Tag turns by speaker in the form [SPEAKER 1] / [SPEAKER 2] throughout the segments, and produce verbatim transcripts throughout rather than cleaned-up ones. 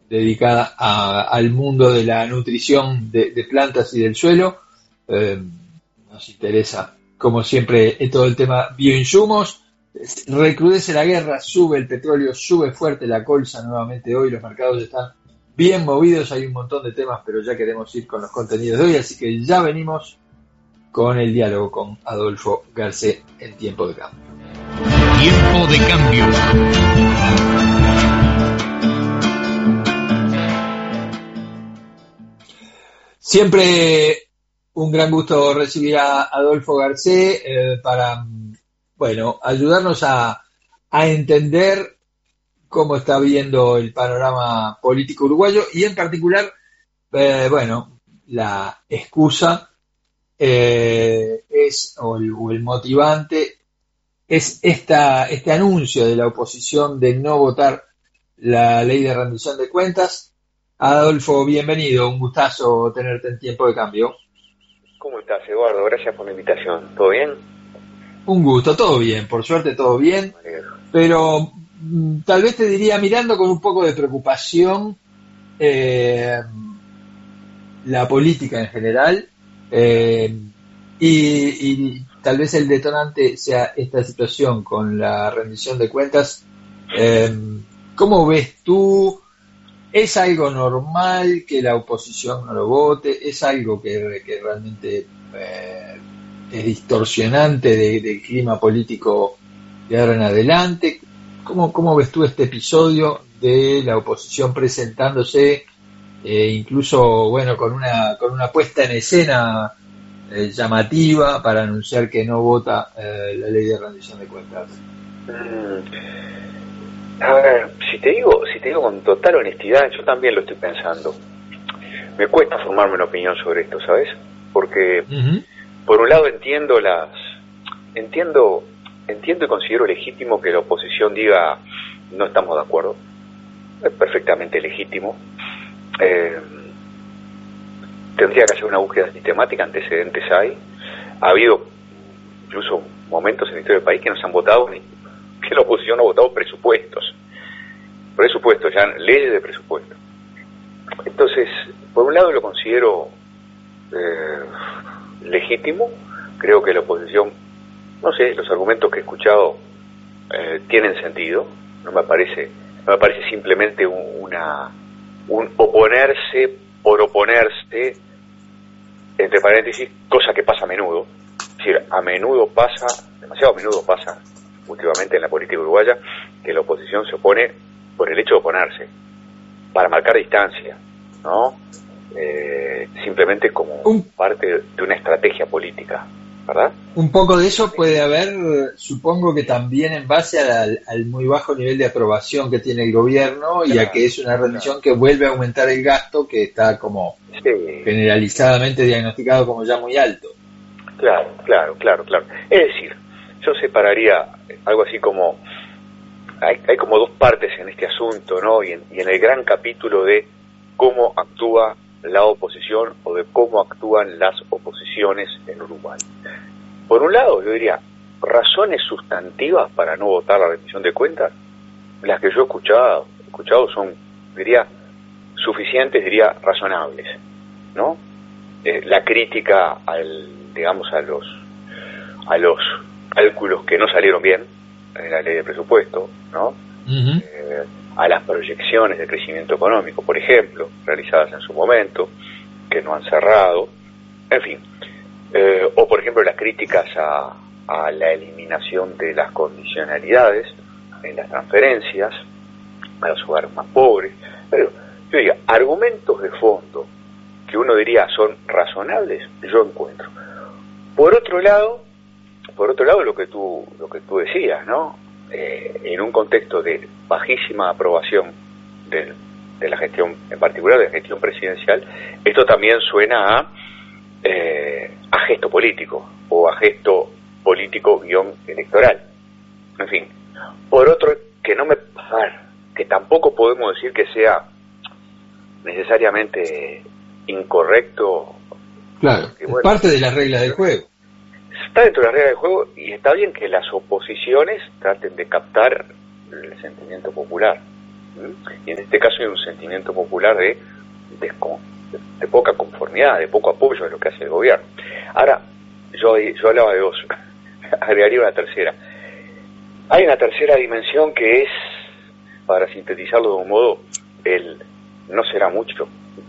[SPEAKER 1] dedicada a, al mundo de la nutrición de, de plantas y del suelo. Eh, nos interesa, como siempre, todo el tema bioinsumos. Recrudece la guerra, sube el petróleo, sube fuerte la colza nuevamente hoy, los mercados están bien movidos, hay un montón de temas, pero ya queremos ir con los contenidos de hoy, así que ya venimos con el diálogo con Adolfo Garcé en Tiempo de Cambio.
[SPEAKER 2] Tiempo de Cambio.
[SPEAKER 1] Siempre un gran gusto recibir a Adolfo Garcé eh, para, bueno, ayudarnos a, a entender cómo está viendo el panorama político uruguayo y en particular, eh, bueno, la excusa eh, es, o el, o el motivante es esta, este anuncio de la oposición de no votar la ley de rendición de cuentas. Adolfo, bienvenido, un gustazo tenerte en Tiempo de Cambio.
[SPEAKER 3] ¿Cómo estás, Eduardo? Gracias por la invitación. ¿Todo bien?
[SPEAKER 1] Un gusto, todo bien, por suerte todo bien, pero mm, tal vez te diría, mirando con un poco de preocupación eh, la política en general, eh, y, y tal vez el detonante sea esta situación con la rendición de cuentas. Eh, ¿Cómo ves tú? ¿Es algo normal que la oposición no lo vote? ¿Es algo que, que realmente eh, es distorsionante de, del clima político de ahora en adelante? ¿Cómo, cómo ves tú este episodio de la oposición presentándose, eh, incluso bueno, con una con una puesta en escena eh, llamativa para anunciar que no vota eh, la ley de rendición de cuentas?
[SPEAKER 3] Mm. A ver, si te digo, si te digo con total honestidad, yo también lo estoy pensando. Me cuesta formarme una opinión sobre esto, ¿sabes? Porque uh-huh. por un lado entiendo las, entiendo, entiendo y considero legítimo que la oposición diga no estamos de acuerdo. Es perfectamente legítimo. Eh, tendría que hacer una búsqueda sistemática, antecedentes hay. Ha habido incluso momentos en la historia del país que no se han votado ni que la oposición ha votado presupuestos, presupuestos, ya leyes de presupuesto. Entonces, por un lado lo considero eh, legítimo, creo que la oposición, no sé, los argumentos que he escuchado eh, tienen sentido, no me parece, no me parece simplemente un, una, un oponerse por oponerse, entre paréntesis, cosa que pasa a menudo, es decir, a menudo pasa, demasiado a menudo pasa, últimamente en la política uruguaya, que la oposición se opone por el hecho de oponerse, para marcar distancia, ¿no? Eh, simplemente como un, parte de una estrategia política, ¿verdad?
[SPEAKER 1] Un poco de eso puede haber, supongo que también en base al, al muy bajo nivel de aprobación que tiene el gobierno, claro, y a que es una rendición, claro, que vuelve a aumentar el gasto, que está como sí. generalizadamente diagnosticado como ya muy alto.
[SPEAKER 3] Claro, claro, claro, claro. Es decir, yo separaría algo así como, hay, hay como dos partes en este asunto, ¿no? Y en, y en el gran capítulo de cómo actúa la oposición o de cómo actúan las oposiciones en Uruguay. Por un lado, yo diría, razones sustantivas para no votar la rendición de cuentas, las que yo he escuchado, escuchado son, diría, suficientes, diría, razonables, ¿no? Eh, la crítica al, digamos, a los, a los cálculos que no salieron bien en la ley de presupuesto, ¿no? Uh-huh. Eh, a las proyecciones de crecimiento económico, por ejemplo, realizadas en su momento, que no han cerrado, en fin, eh, o por ejemplo las críticas a, a la eliminación de las condicionalidades en las transferencias a los hogares más pobres, pero yo diría, argumentos de fondo que uno diría son razonables, yo encuentro. Por otro lado, Por otro lado, lo que tú lo que tú decías, ¿no? Eh, en un contexto de bajísima aprobación de, de la gestión, en particular de la gestión presidencial, esto también suena a, eh, a gesto político, o a gesto político guión electoral. En fin, por otro, que no me... que tampoco podemos decir que sea necesariamente incorrecto.
[SPEAKER 1] Claro, que, bueno, es parte de la regla del juego.
[SPEAKER 3] Está dentro de la regla del juego y está bien que las oposiciones traten de captar el sentimiento popular, ¿Mm? Y en este caso hay un sentimiento popular de, de, de poca conformidad, de poco apoyo a lo que hace el gobierno. Ahora, yo, yo hablaba de dos, agregaría una tercera. Hay una tercera dimensión que es, para sintetizarlo de un modo, el no será mucho.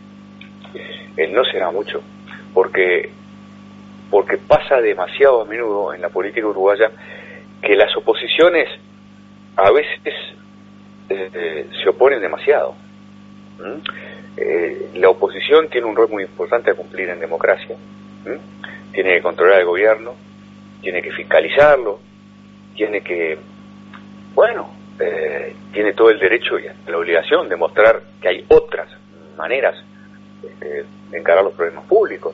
[SPEAKER 3] El no será mucho, porque porque pasa demasiado a menudo en la política uruguaya que las oposiciones a veces eh, se oponen demasiado. ¿Mm? Eh, la oposición tiene un rol muy importante a cumplir en democracia. ¿Mm? Tiene que controlar el gobierno, tiene que fiscalizarlo, tiene que, bueno, eh, tiene todo el derecho y la obligación de mostrar que hay otras maneras este, de encarar los problemas públicos.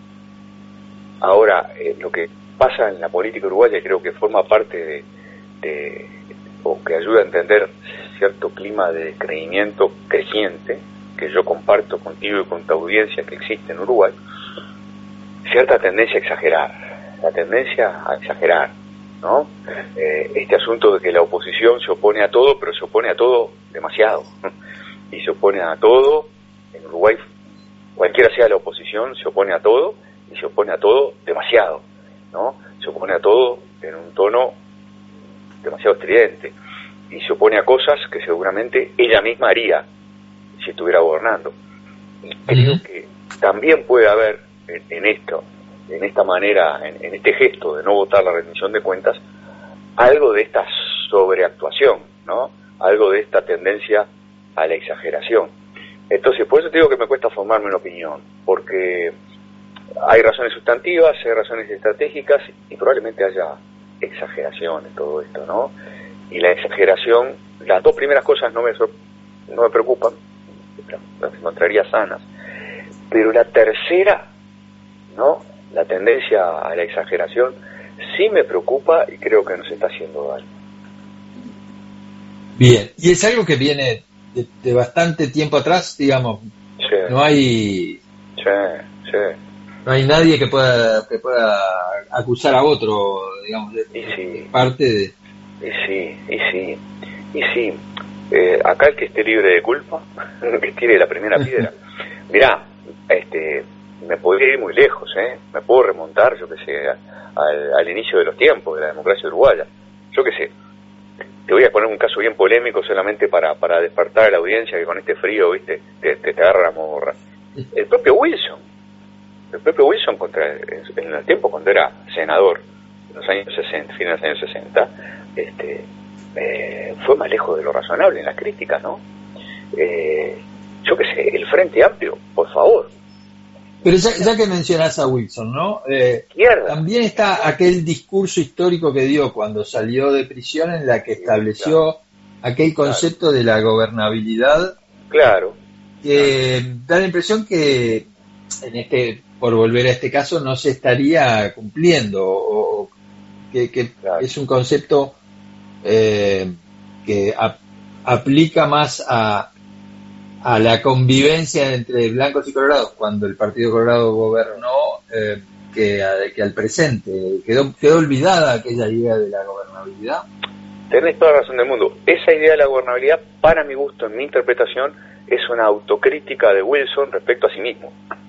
[SPEAKER 3] Ahora, eh, lo que pasa en la política uruguaya, creo que forma parte de, de, o que ayuda a entender cierto clima de descreimiento creciente, que yo comparto contigo y con tu audiencia que existe en Uruguay, cierta tendencia a exagerar, la tendencia a exagerar, ¿no? Eh, este asunto de que la oposición se opone a todo, pero se opone a todo demasiado, y se opone a todo, en Uruguay, cualquiera sea la oposición, se opone a todo, y se opone a todo demasiado, ¿no? Se opone a todo en un tono demasiado estridente, y se opone a cosas que seguramente ella misma haría si estuviera gobernando. Y creo uh-huh. que también puede haber en, en esto, en esta manera, en, en este gesto de no votar la rendición de cuentas, algo de esta sobreactuación, ¿no? Algo de esta tendencia a la exageración. Entonces, por eso te digo que me cuesta formarme una opinión, porque hay razones sustantivas, hay razones estratégicas y probablemente haya exageración en todo esto, ¿no? Y la exageración, las dos primeras cosas no me, no me preocupan, las encontraría sanas, pero la tercera, ¿no? La tendencia a la exageración sí me preocupa y creo que nos está haciendo daño.
[SPEAKER 1] Bien, y es algo que viene de, de bastante tiempo atrás, digamos.
[SPEAKER 3] Sí.
[SPEAKER 1] No hay...
[SPEAKER 3] Sí, sí.
[SPEAKER 1] No hay nadie que pueda que pueda acusar a otro, digamos, de,
[SPEAKER 3] y sí.
[SPEAKER 1] de parte de...
[SPEAKER 3] Y sí, y sí, y sí. Eh, acá el que esté libre de culpa, que tire la primera piedra. Mirá, este, me podría ir muy lejos, ¿eh? Me puedo remontar, yo qué sé, al, al inicio de los tiempos de la democracia uruguaya. Yo qué sé, te voy a poner un caso bien polémico solamente para, para despertar a la audiencia que con este frío, viste, te, te, te agarra la morra. El propio Wilson. El propio Wilson, contra, en el tiempo cuando era senador, en los años sesenta, fines de los años sesenta, este, eh, fue más lejos de lo razonable en las críticas, ¿no? Eh, yo qué sé, el Frente Amplio, por favor.
[SPEAKER 1] Pero ya, ya que mencionás a Wilson, ¿no? Eh, también está aquel discurso histórico que dio cuando salió de prisión en la que estableció claro. aquel concepto claro. de la gobernabilidad.
[SPEAKER 3] Claro.
[SPEAKER 1] Que claro. da la impresión que en este, por volver a este caso, no se estaría cumpliendo, o, o que, que claro. es un concepto eh, que a, aplica más a, a la convivencia entre blancos y colorados cuando el Partido Colorado gobernó eh, que, a, que al presente. Quedó, quedó olvidada aquella idea de la gobernabilidad.
[SPEAKER 3] Tenés toda la razón del mundo. Esa idea de la gobernabilidad, para mi gusto, en mi interpretación, es una autocrítica de Wilson respecto a sí mismo.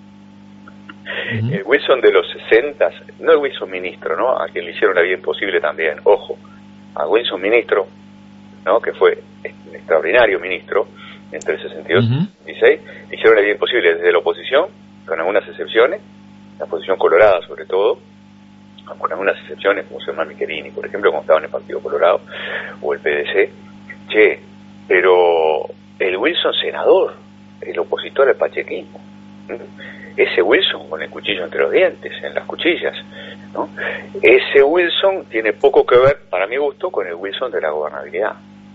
[SPEAKER 3] Uh-huh. El Wilson de los sesentas, no el Wilson ministro, ¿no? A quien le hicieron la vida imposible también, ojo, a Wilson ministro, ¿no? Que fue un extraordinario ministro entre el sesenta y dos y el sesenta y seis, le hicieron la vida imposible desde la oposición, con algunas excepciones, la oposición colorada sobre todo, con algunas excepciones como Germán Michelini, por ejemplo, como estaba en el Partido Colorado, o el P D C, che, pero el Wilson senador, el opositor al pachequismo, ese Wilson con el cuchillo entre los dientes, en las cuchillas, ¿no? Ese Wilson tiene poco que ver, para mi gusto, con el Wilson de la gobernabilidad.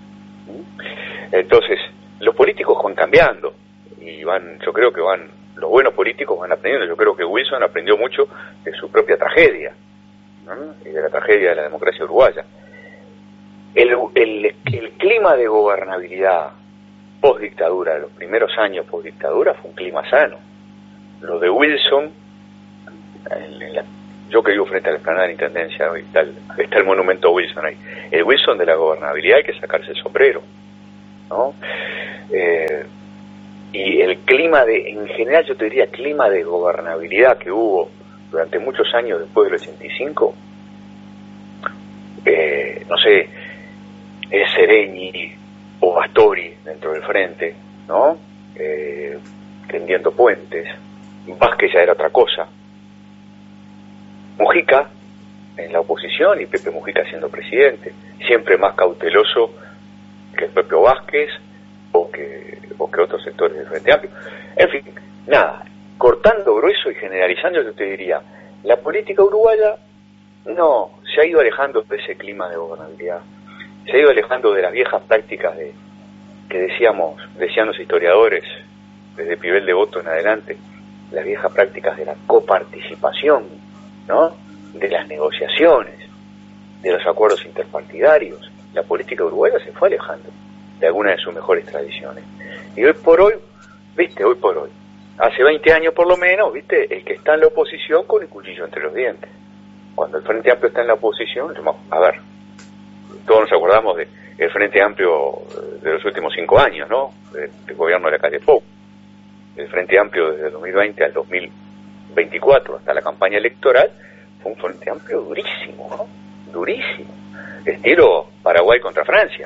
[SPEAKER 3] Entonces, los políticos van cambiando, y van, yo creo que van, los buenos políticos van aprendiendo. Yo creo que Wilson aprendió mucho de su propia tragedia, ¿no? Y de la tragedia de la democracia uruguaya. El, el, el clima de gobernabilidad post-dictadura, los primeros años post-dictadura, fue un clima sano. Lo de Wilson, en la, yo que vivo frente a la explanada de la Intendencia, está el, está el monumento a Wilson ahí. El Wilson de la gobernabilidad hay que sacarse el sombrero, ¿no? eh, y el clima de, en general yo te diría, clima de gobernabilidad que hubo durante muchos años después del ochenta y cinco, eh, no sé, es Seregni o Astori dentro del frente, ¿no? Eh, tendiendo puentes. Vázquez ya era otra cosa. Mujica en la oposición y Pepe Mujica siendo presidente, siempre más cauteloso que el propio Vázquez o que, o que otros sectores del Frente Amplio. En fin, nada, cortando grueso y generalizando, yo te diría, la política uruguaya no, se ha ido alejando de ese clima de gobernabilidad, se ha ido alejando de las viejas prácticas de que decíamos, decían los historiadores, desde Pibel de Voto en adelante, las viejas prácticas de la coparticipación, ¿no? De las negociaciones, de los acuerdos interpartidarios. La política uruguaya se fue alejando de algunas de sus mejores tradiciones. Y hoy por hoy, viste, hoy por hoy, hace veinte años por lo menos, viste, el que está en la oposición con el cuchillo entre los dientes. Cuando el Frente Amplio está en la oposición, a ver, todos nos acordamos de el Frente Amplio de los últimos cinco años, ¿no? El gobierno de la calle Pou. El Frente Amplio desde el dos mil veinte al dos mil veinticuatro, hasta la campaña electoral, fue un Frente Amplio durísimo, ¿no? Durísimo. Estilo Paraguay contra Francia,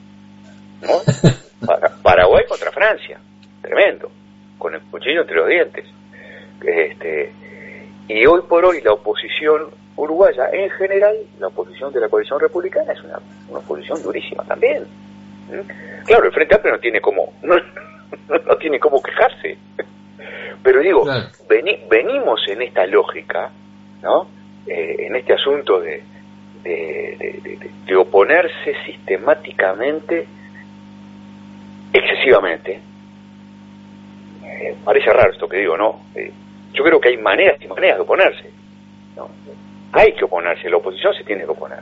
[SPEAKER 3] ¿no? Para, Paraguay contra Francia. Tremendo. Con el cuchillo entre los dientes. Este, y hoy por hoy la oposición uruguaya, en general, la oposición de la coalición republicana es una, una oposición durísima también. ¿Mm? Claro, el Frente Amplio no tiene cómo, no, no tiene cómo quejarse. Pero digo, claro, veni, venimos en esta lógica, ¿no? Eh, en este asunto de, de, de, de, de oponerse sistemáticamente, excesivamente. Eh, parece raro esto que digo, ¿no? Eh, yo creo que hay maneras y maneras de oponerse, ¿no? Hay que oponerse, la oposición se tiene que oponer.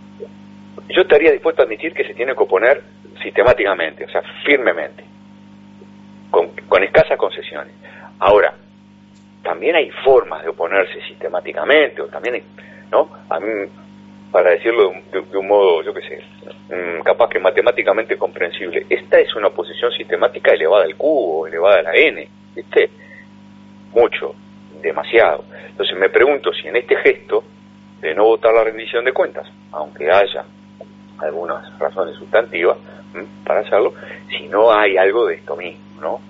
[SPEAKER 3] Yo estaría dispuesto a admitir que se tiene que oponer sistemáticamente, o sea, firmemente, con, con escasas concesiones. Ahora, también hay formas de oponerse sistemáticamente, o también hay, ¿no? A mí, para decirlo de un, de, de un modo, yo qué sé, capaz que matemáticamente comprensible, esta es una oposición sistemática elevada al cubo, elevada a la n, ¿viste? Mucho, demasiado. Entonces me pregunto si en este gesto de no votar la rendición de cuentas, aunque haya algunas razones sustantivas ¿m? para hacerlo, si no hay algo de esto mismo, ¿no?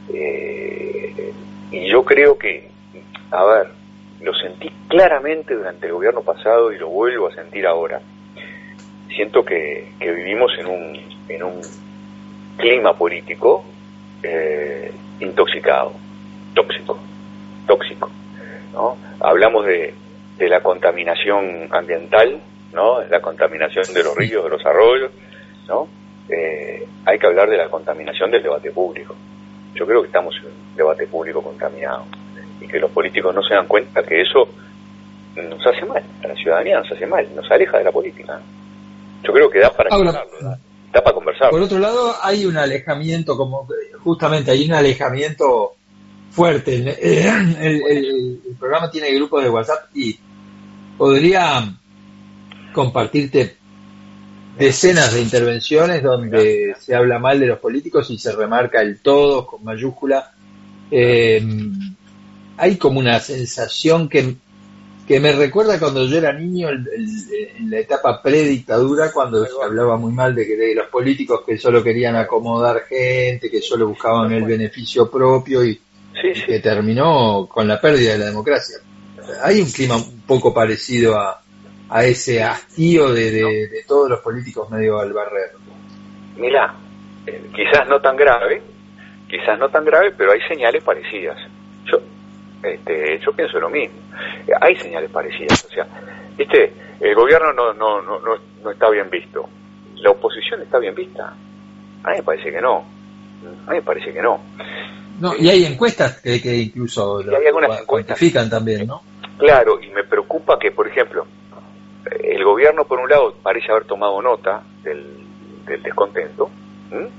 [SPEAKER 3] Eh, y yo creo que, a ver, lo sentí claramente durante el gobierno pasado y lo vuelvo a sentir ahora. Siento que, que vivimos en un, en un clima político eh, intoxicado, tóxico, tóxico, ¿no? Hablamos de, de la contaminación ambiental, ¿no? La contaminación de los ríos, de los arroyos, ¿no? Eh, hay que hablar de la contaminación del debate público. Yo creo que estamos en un debate público contaminado y que los políticos no se dan cuenta que eso nos hace mal, a la ciudadanía nos hace mal, nos aleja de la política. Yo creo que da para conversarlo, da, da para conversar.
[SPEAKER 1] Por otro lado, hay un alejamiento, como justamente hay un alejamiento fuerte. El, el, el, el programa tiene grupos de WhatsApp y podría compartirte decenas de intervenciones donde se habla mal de los políticos y se remarca el todos con mayúscula. Eh, hay como una sensación que que me recuerda cuando yo era niño, el, el, en la etapa predictadura, cuando se hablaba muy mal de, que, de los políticos que solo querían acomodar gente, que solo buscaban el beneficio propio y, sí, sí. y que terminó con la pérdida de la democracia. Hay un clima un poco parecido a, a ese hastío de, de, de todos los políticos medio al barrer.
[SPEAKER 3] Mirá, eh, quizás no tan grave, quizás no tan grave, pero hay señales parecidas. Yo Este, yo pienso lo mismo. Hay señales parecidas, o sea, viste, el gobierno no, no, no, no, no está bien visto. La oposición está bien vista. A mí me parece que no. A mí me parece que no.
[SPEAKER 1] No, y hay encuestas que, que incluso
[SPEAKER 3] lo, hay algunas
[SPEAKER 1] cuantifican también, ¿no?
[SPEAKER 3] Claro, y me preocupa que, por ejemplo, el gobierno por un lado parece haber tomado nota del, del descontento. ¿Mm?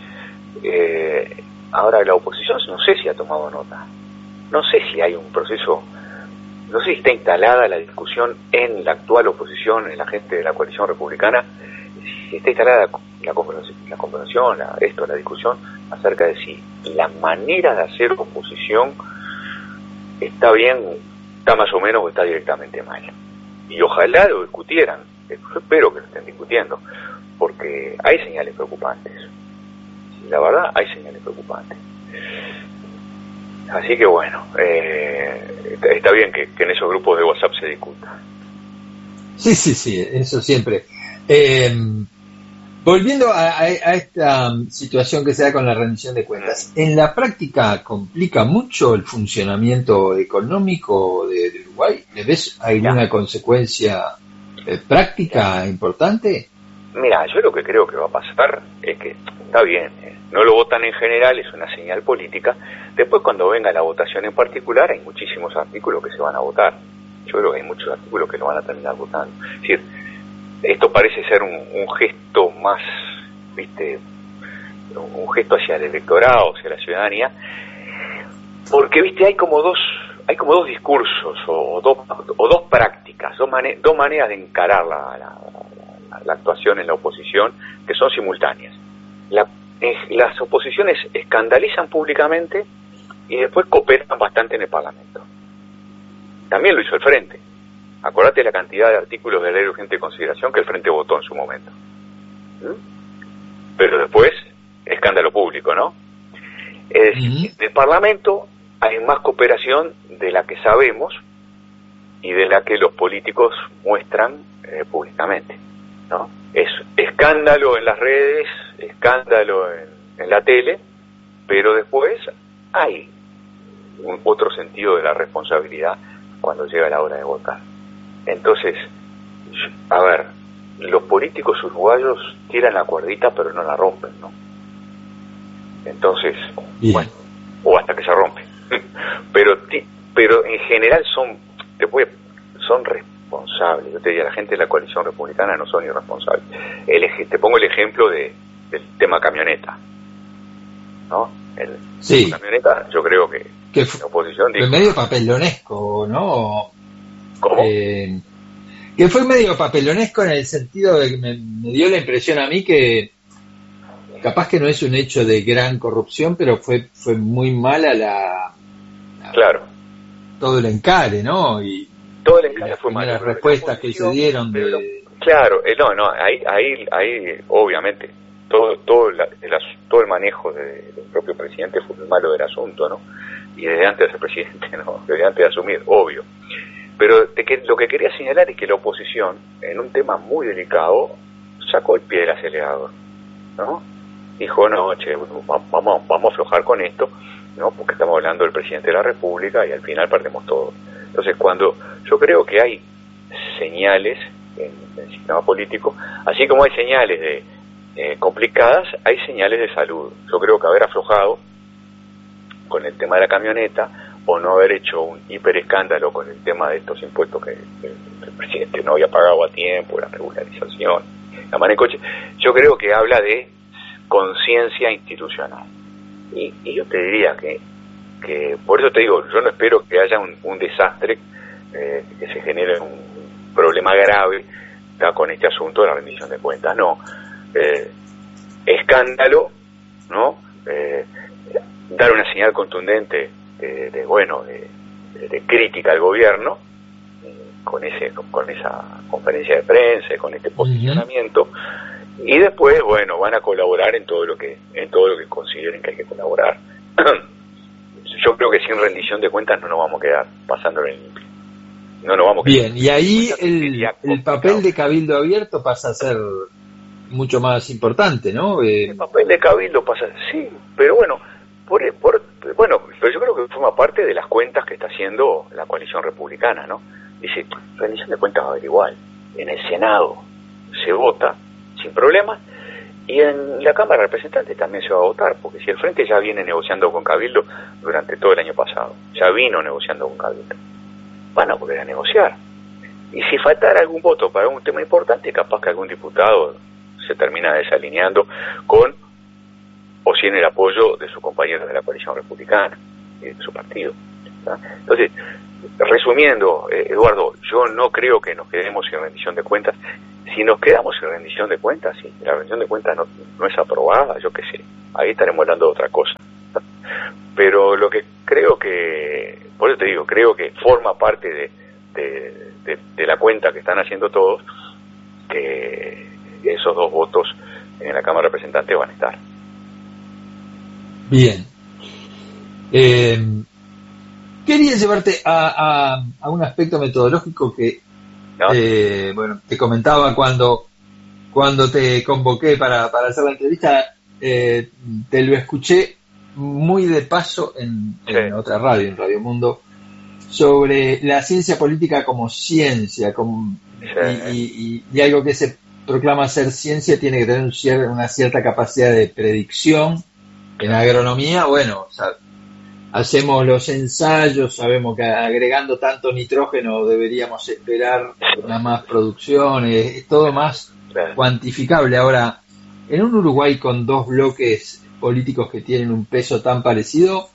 [SPEAKER 3] Eh, ahora la oposición no sé si ha tomado nota. No sé si hay un proceso, no sé si está instalada la discusión en la actual oposición, en la gente de la coalición republicana, si está instalada la conversación, la, conversación la, esto, la discusión acerca de si la manera de hacer oposición está bien, está más o menos o está directamente mal. Y ojalá lo discutieran, yo espero que lo estén discutiendo, porque hay señales preocupantes. La verdad, hay señales preocupantes. Así que bueno, eh, está, está bien que, que en esos grupos de WhatsApp se discuta.
[SPEAKER 1] Sí, sí, sí, eso siempre. Eh, volviendo a, a, a esta situación que se da con la rendición de cuentas, ¿en la práctica complica mucho el funcionamiento económico de, de Uruguay? ¿Le ves alguna ya. consecuencia eh, práctica importante?
[SPEAKER 3] Mira, yo lo que creo que va a pasar es que está bien, eh, no lo votan en general, es una señal política. Después, cuando venga la votación en particular, hay muchísimos artículos que se van a votar. Yo creo que hay muchos artículos que lo van a terminar votando. Es decir, esto parece ser un, un gesto más, viste, un gesto hacia el electorado, hacia la ciudadanía, porque, viste, hay como dos, hay como dos discursos o, o dos, o dos prácticas, dos, mane- dos maneras de encarar la, la, la, la actuación en la oposición que son simultáneas. La, eh, las oposiciones escandalizan públicamente y después cooperan bastante en el Parlamento. También lo hizo el Frente. Acordate la cantidad de artículos de ley de urgente consideración que el Frente votó en su momento. ¿Mm? Pero después, escándalo público, ¿no? Es decir, uh-huh. En el Parlamento hay más cooperación de la que sabemos y de la que los políticos muestran eh, públicamente, ¿no? Es escándalo en las redes, escándalo en, en la tele, pero después hay un, otro sentido de la responsabilidad cuando llega la hora de votar. Entonces, a ver, los políticos uruguayos tiran la cuerdita pero no la rompen, ¿no? Entonces, yeah. bueno, o hasta que se rompe. pero pero en general son te puede, son responsables. Yo te diría, la gente de la coalición republicana no son irresponsables. El, te pongo el ejemplo de, del tema camioneta, ¿no? El
[SPEAKER 1] sí.
[SPEAKER 3] camioneta, yo creo que,
[SPEAKER 1] que fue,
[SPEAKER 3] la oposición dijo,
[SPEAKER 1] fue medio papelonesco, ¿no?
[SPEAKER 3] ¿Cómo?
[SPEAKER 1] Eh, que fue medio papelonesco en el sentido de que me, me dio la impresión a mí que capaz que no es un hecho de gran corrupción, pero fue fue muy mala la, la
[SPEAKER 3] claro
[SPEAKER 1] todo el encare, ¿no? Y
[SPEAKER 3] todo el encare
[SPEAKER 1] las
[SPEAKER 3] fue malo.
[SPEAKER 1] Las respuestas que se dieron de
[SPEAKER 3] lo, claro, eh, no, no, ahí ahí ahí obviamente todo todo la, el, todo el manejo de, del propio presidente fue muy malo del asunto, ¿no? Y desde antes de ser presidente, no, desde antes de asumir, obvio. Pero de que, lo que quería señalar es que la oposición, en un tema muy delicado, sacó el pie del acelerador, ¿no? Dijo, no, che, vamos, vamos a aflojar con esto, ¿no? Porque estamos hablando del presidente de la República y al final perdemos todo. Entonces, cuando yo creo que hay señales en, en el sistema político, así como hay señales de eh, complicadas, hay señales de salud. Yo creo que haber aflojado con el tema de la camioneta, o no haber hecho un hiper escándalo con el tema de estos impuestos que, que el presidente no había pagado a tiempo, la regularización, la mano en coche, yo creo que habla de conciencia institucional. Y, y yo te diría que, que, por eso te digo, yo no espero que haya un, un desastre, eh, que se genere un problema grave, ¿tá? Con este asunto de la rendición de cuentas, no. Eh, escándalo, ¿no? Eh, dar una señal contundente De, de bueno de, de, de crítica al gobierno eh, con ese con esa conferencia de prensa, con este posicionamiento, uh-huh. Y después bueno van a colaborar en todo lo que en todo lo que consideren que hay que colaborar. Yo creo que sin rendición de cuentas no nos vamos a quedar pasándolo en limpio, no nos vamos a
[SPEAKER 1] bien, y ahí el, el papel de Cabildo Abierto pasa a ser mucho más importante, ¿no? Eh,
[SPEAKER 3] el papel de Cabildo pasa, sí, pero bueno Por, por, bueno, pero yo creo que forma parte de las cuentas que está haciendo la coalición republicana, ¿no? Dice, rendición de cuentas va a haber igual. En el Senado se vota sin problemas y en la Cámara de Representantes también se va a votar, porque si el Frente ya viene negociando con Cabildo durante todo el año pasado, ya vino negociando con Cabildo, van a volver a negociar. Y si faltara algún voto para un tema importante, capaz que algún diputado se termina desalineando con o sin el apoyo de sus compañeros de la coalición republicana y de su partido, ¿tá? Entonces, resumiendo, eh, Eduardo, yo no creo que nos quedemos sin rendición de cuentas si nos quedamos en rendición de cuentas, si la rendición de cuentas no, no es aprobada, yo qué sé, ahí estaremos hablando de otra cosa. Pero lo que creo que, por eso te digo, creo que forma parte de, de, de, de la cuenta que están haciendo todos, que esos dos votos en la Cámara de Representantes van a estar.
[SPEAKER 1] Bien. Eh, quería llevarte a, a, a un aspecto metodológico que, ¿no? eh, bueno, te comentaba cuando, cuando te convoqué para, para hacer la entrevista, eh, te lo escuché muy de paso en, sí. en otra radio, en Radio Mundo, sobre la ciencia política como ciencia, como, sí. y, y, y algo que se proclama ser ciencia tiene que tener un cier- una cierta capacidad de predicción. En agronomía, bueno, o sea, hacemos los ensayos, sabemos que agregando tanto nitrógeno deberíamos esperar una más producción, es, es todo más cuantificable. Ahora, en un Uruguay con dos bloques políticos que tienen un peso tan parecido,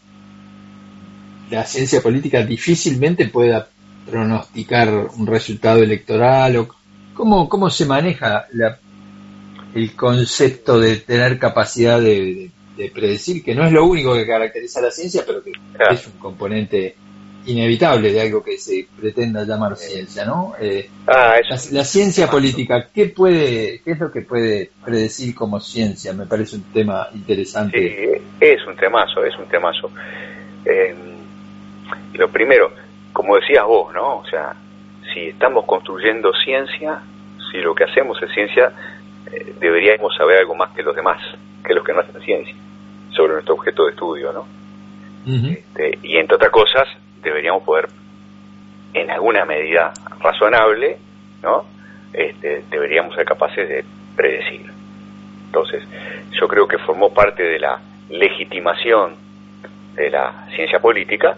[SPEAKER 1] la ciencia política difícilmente pueda pronosticar un resultado electoral. O ¿cómo, cómo se maneja la, el concepto de tener capacidad de, de, de predecir, que no es lo único que caracteriza a la ciencia, pero que claro. es un componente inevitable de algo que se pretenda llamar ciencia, ¿no? Eh, ah, la, la ciencia política, ¿qué puede, qué es lo que puede predecir como ciencia? Me parece un tema interesante.
[SPEAKER 3] Sí, es un temazo, es un temazo. Eh, lo primero, como decías vos, ¿no? O sea, si estamos construyendo ciencia, si lo que hacemos es ciencia, eh, deberíamos saber algo más que los demás, que los que no hacen ciencia, sobre nuestro objeto de estudio, ¿no? Uh-huh. Este, y entre otras cosas, deberíamos poder, en alguna medida razonable, ¿no? Este, deberíamos ser capaces de predecir. Entonces, yo creo que formó parte de la legitimación de la ciencia política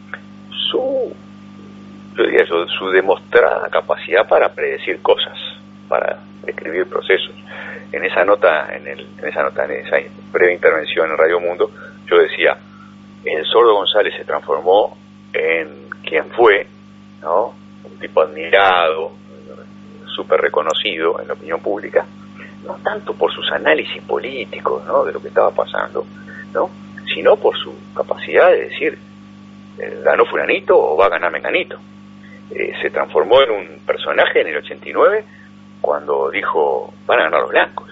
[SPEAKER 3] su, yo diría yo, su demostrada capacidad para predecir cosas, para describir procesos. En esa nota, en, el, en esa nota, en esa breve intervención en Radio Mundo, yo decía, el Sordo González se transformó en quien fue, ¿no? Un tipo admirado, súper reconocido en la opinión pública, no tanto por sus análisis políticos, ¿no? De lo que estaba pasando, ¿no? Sino por su capacidad de decir, ganó fulanito o va a ganar menganito. Eh, se transformó en un personaje en el ochenta y nueve cuando dijo, van a ganar los blancos.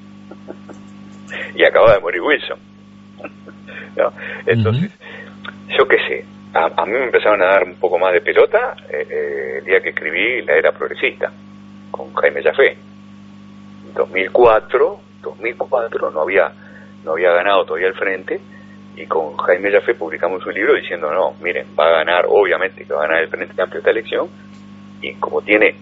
[SPEAKER 3] Y acaba de morir Wilson. ¿No? Entonces, uh-huh. yo qué sé, a, a mí me empezaron a dar un poco más de pelota eh, eh, el día que escribí La Era Progresista con Jaime Jafé. En dos mil cuatro no había no había ganado todavía el Frente, y con Jaime Jafé publicamos un libro diciendo, no, miren, va a ganar, obviamente que va a ganar el Frente Amplio esta elección, y como tiene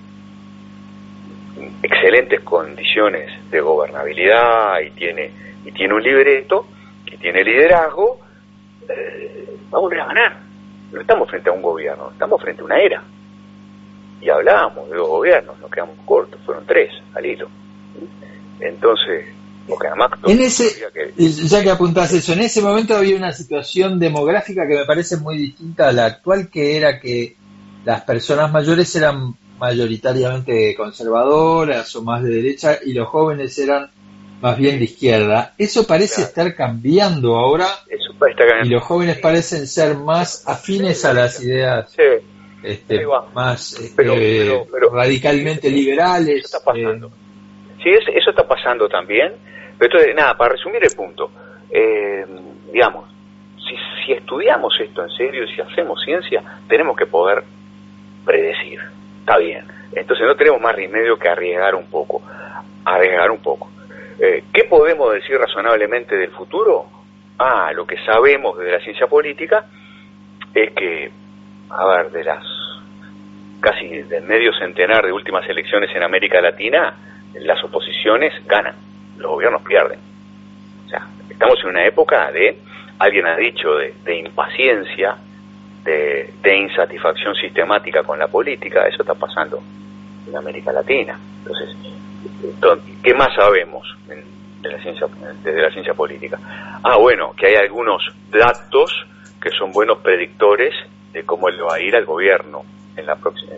[SPEAKER 3] excelentes condiciones de gobernabilidad y tiene y tiene un libreto y tiene liderazgo, eh, va a volver a ganar. No estamos frente a un gobierno, estamos frente a una era. Y hablábamos de dos gobiernos, nos quedamos cortos, fueron tres al hilo. Entonces, porque además...
[SPEAKER 1] En ese, que... ya que apuntás eso, en ese momento había una situación demográfica que me parece muy distinta a la actual, que era que las personas mayores eran mayoritariamente conservadoras o más de derecha y los jóvenes eran más bien de izquierda. Eso parece claro. estar cambiando ahora. Eso está cambiando. Y los jóvenes parecen ser más afines a las ideas sí. este, más pero, eh, pero, pero, radicalmente liberales.
[SPEAKER 3] Eso está pasando. Eh. Sí, eso, eso está pasando también. Pero entonces, nada, para resumir el punto, eh, digamos, si, si estudiamos esto en serio, si hacemos ciencia, tenemos que poder predecir. Está bien. Entonces no tenemos más remedio que arriesgar un poco. Arriesgar un poco. Eh, ¿Qué podemos decir razonablemente del futuro? Ah, lo que sabemos de la ciencia política es que, a ver, de las casi del medio centenar de últimas elecciones en América Latina, las oposiciones ganan, los gobiernos pierden. O sea, estamos en una época de, alguien ha dicho, de, de impaciencia, de, de insatisfacción sistemática con la política. Eso está pasando en América Latina. Entonces, ¿qué más sabemos de la ciencia, desde la ciencia política? Ah, bueno, que hay algunos datos que son buenos predictores de cómo le va a ir al gobierno en la próxima, en la,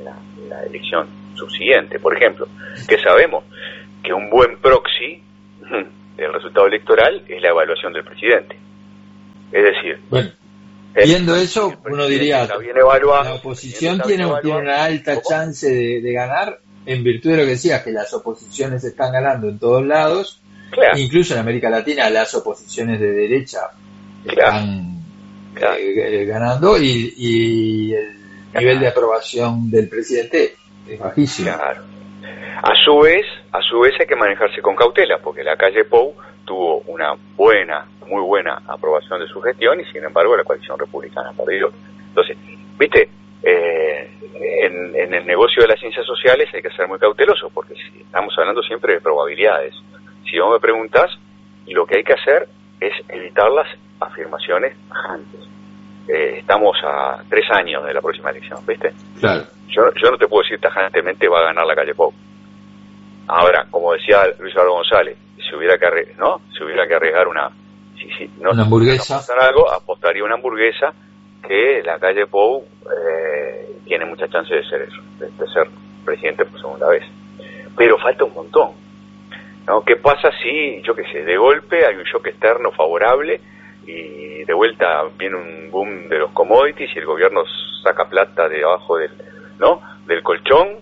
[SPEAKER 3] la elección subsiguiente. Por ejemplo, que sabemos que un buen proxy del resultado electoral es la evaluación del presidente. Es decir,
[SPEAKER 1] bueno, viendo el, eso, el uno diría,
[SPEAKER 3] evaluado,
[SPEAKER 1] la oposición tiene, tiene una alta ¿cómo? chance de, de ganar, en virtud de lo que decías, que las oposiciones están ganando en todos lados, claro. Incluso en América Latina las oposiciones de derecha
[SPEAKER 3] claro.
[SPEAKER 1] están
[SPEAKER 3] claro.
[SPEAKER 1] Eh, ganando y, y el claro. nivel de aprobación del presidente es bajísimo.
[SPEAKER 3] Claro. A su vez, a su vez hay que manejarse con cautela, porque la calle Pou tuvo una buena, muy buena aprobación de su gestión y sin embargo la coalición republicana perdió. Entonces, viste, eh, en, en el negocio de las ciencias sociales hay que ser muy cauteloso, porque si estamos hablando siempre de probabilidades. Si vos me preguntás, lo que hay que hacer es evitar las afirmaciones tajantes. Eh, estamos a tres años de la próxima elección, ¿viste?
[SPEAKER 1] Claro.
[SPEAKER 3] Yo, yo no te puedo decir tajantemente va a ganar la calle Pou. Ahora, como decía Luis Eduardo González, si hubiera que arreglar, ¿no? Si hubiera que arriesgar una, si, si, no,
[SPEAKER 1] una hamburguesa,
[SPEAKER 3] si algo, apostaría una hamburguesa que la calle Pou eh, tiene mucha chance de ser eso, de, de ser presidente por segunda vez. Pero falta un montón, ¿no? ¿Qué pasa si, yo qué sé, de golpe hay un shock externo favorable y de vuelta viene un boom de los commodities y el gobierno saca plata de abajo del, ¿no? del colchón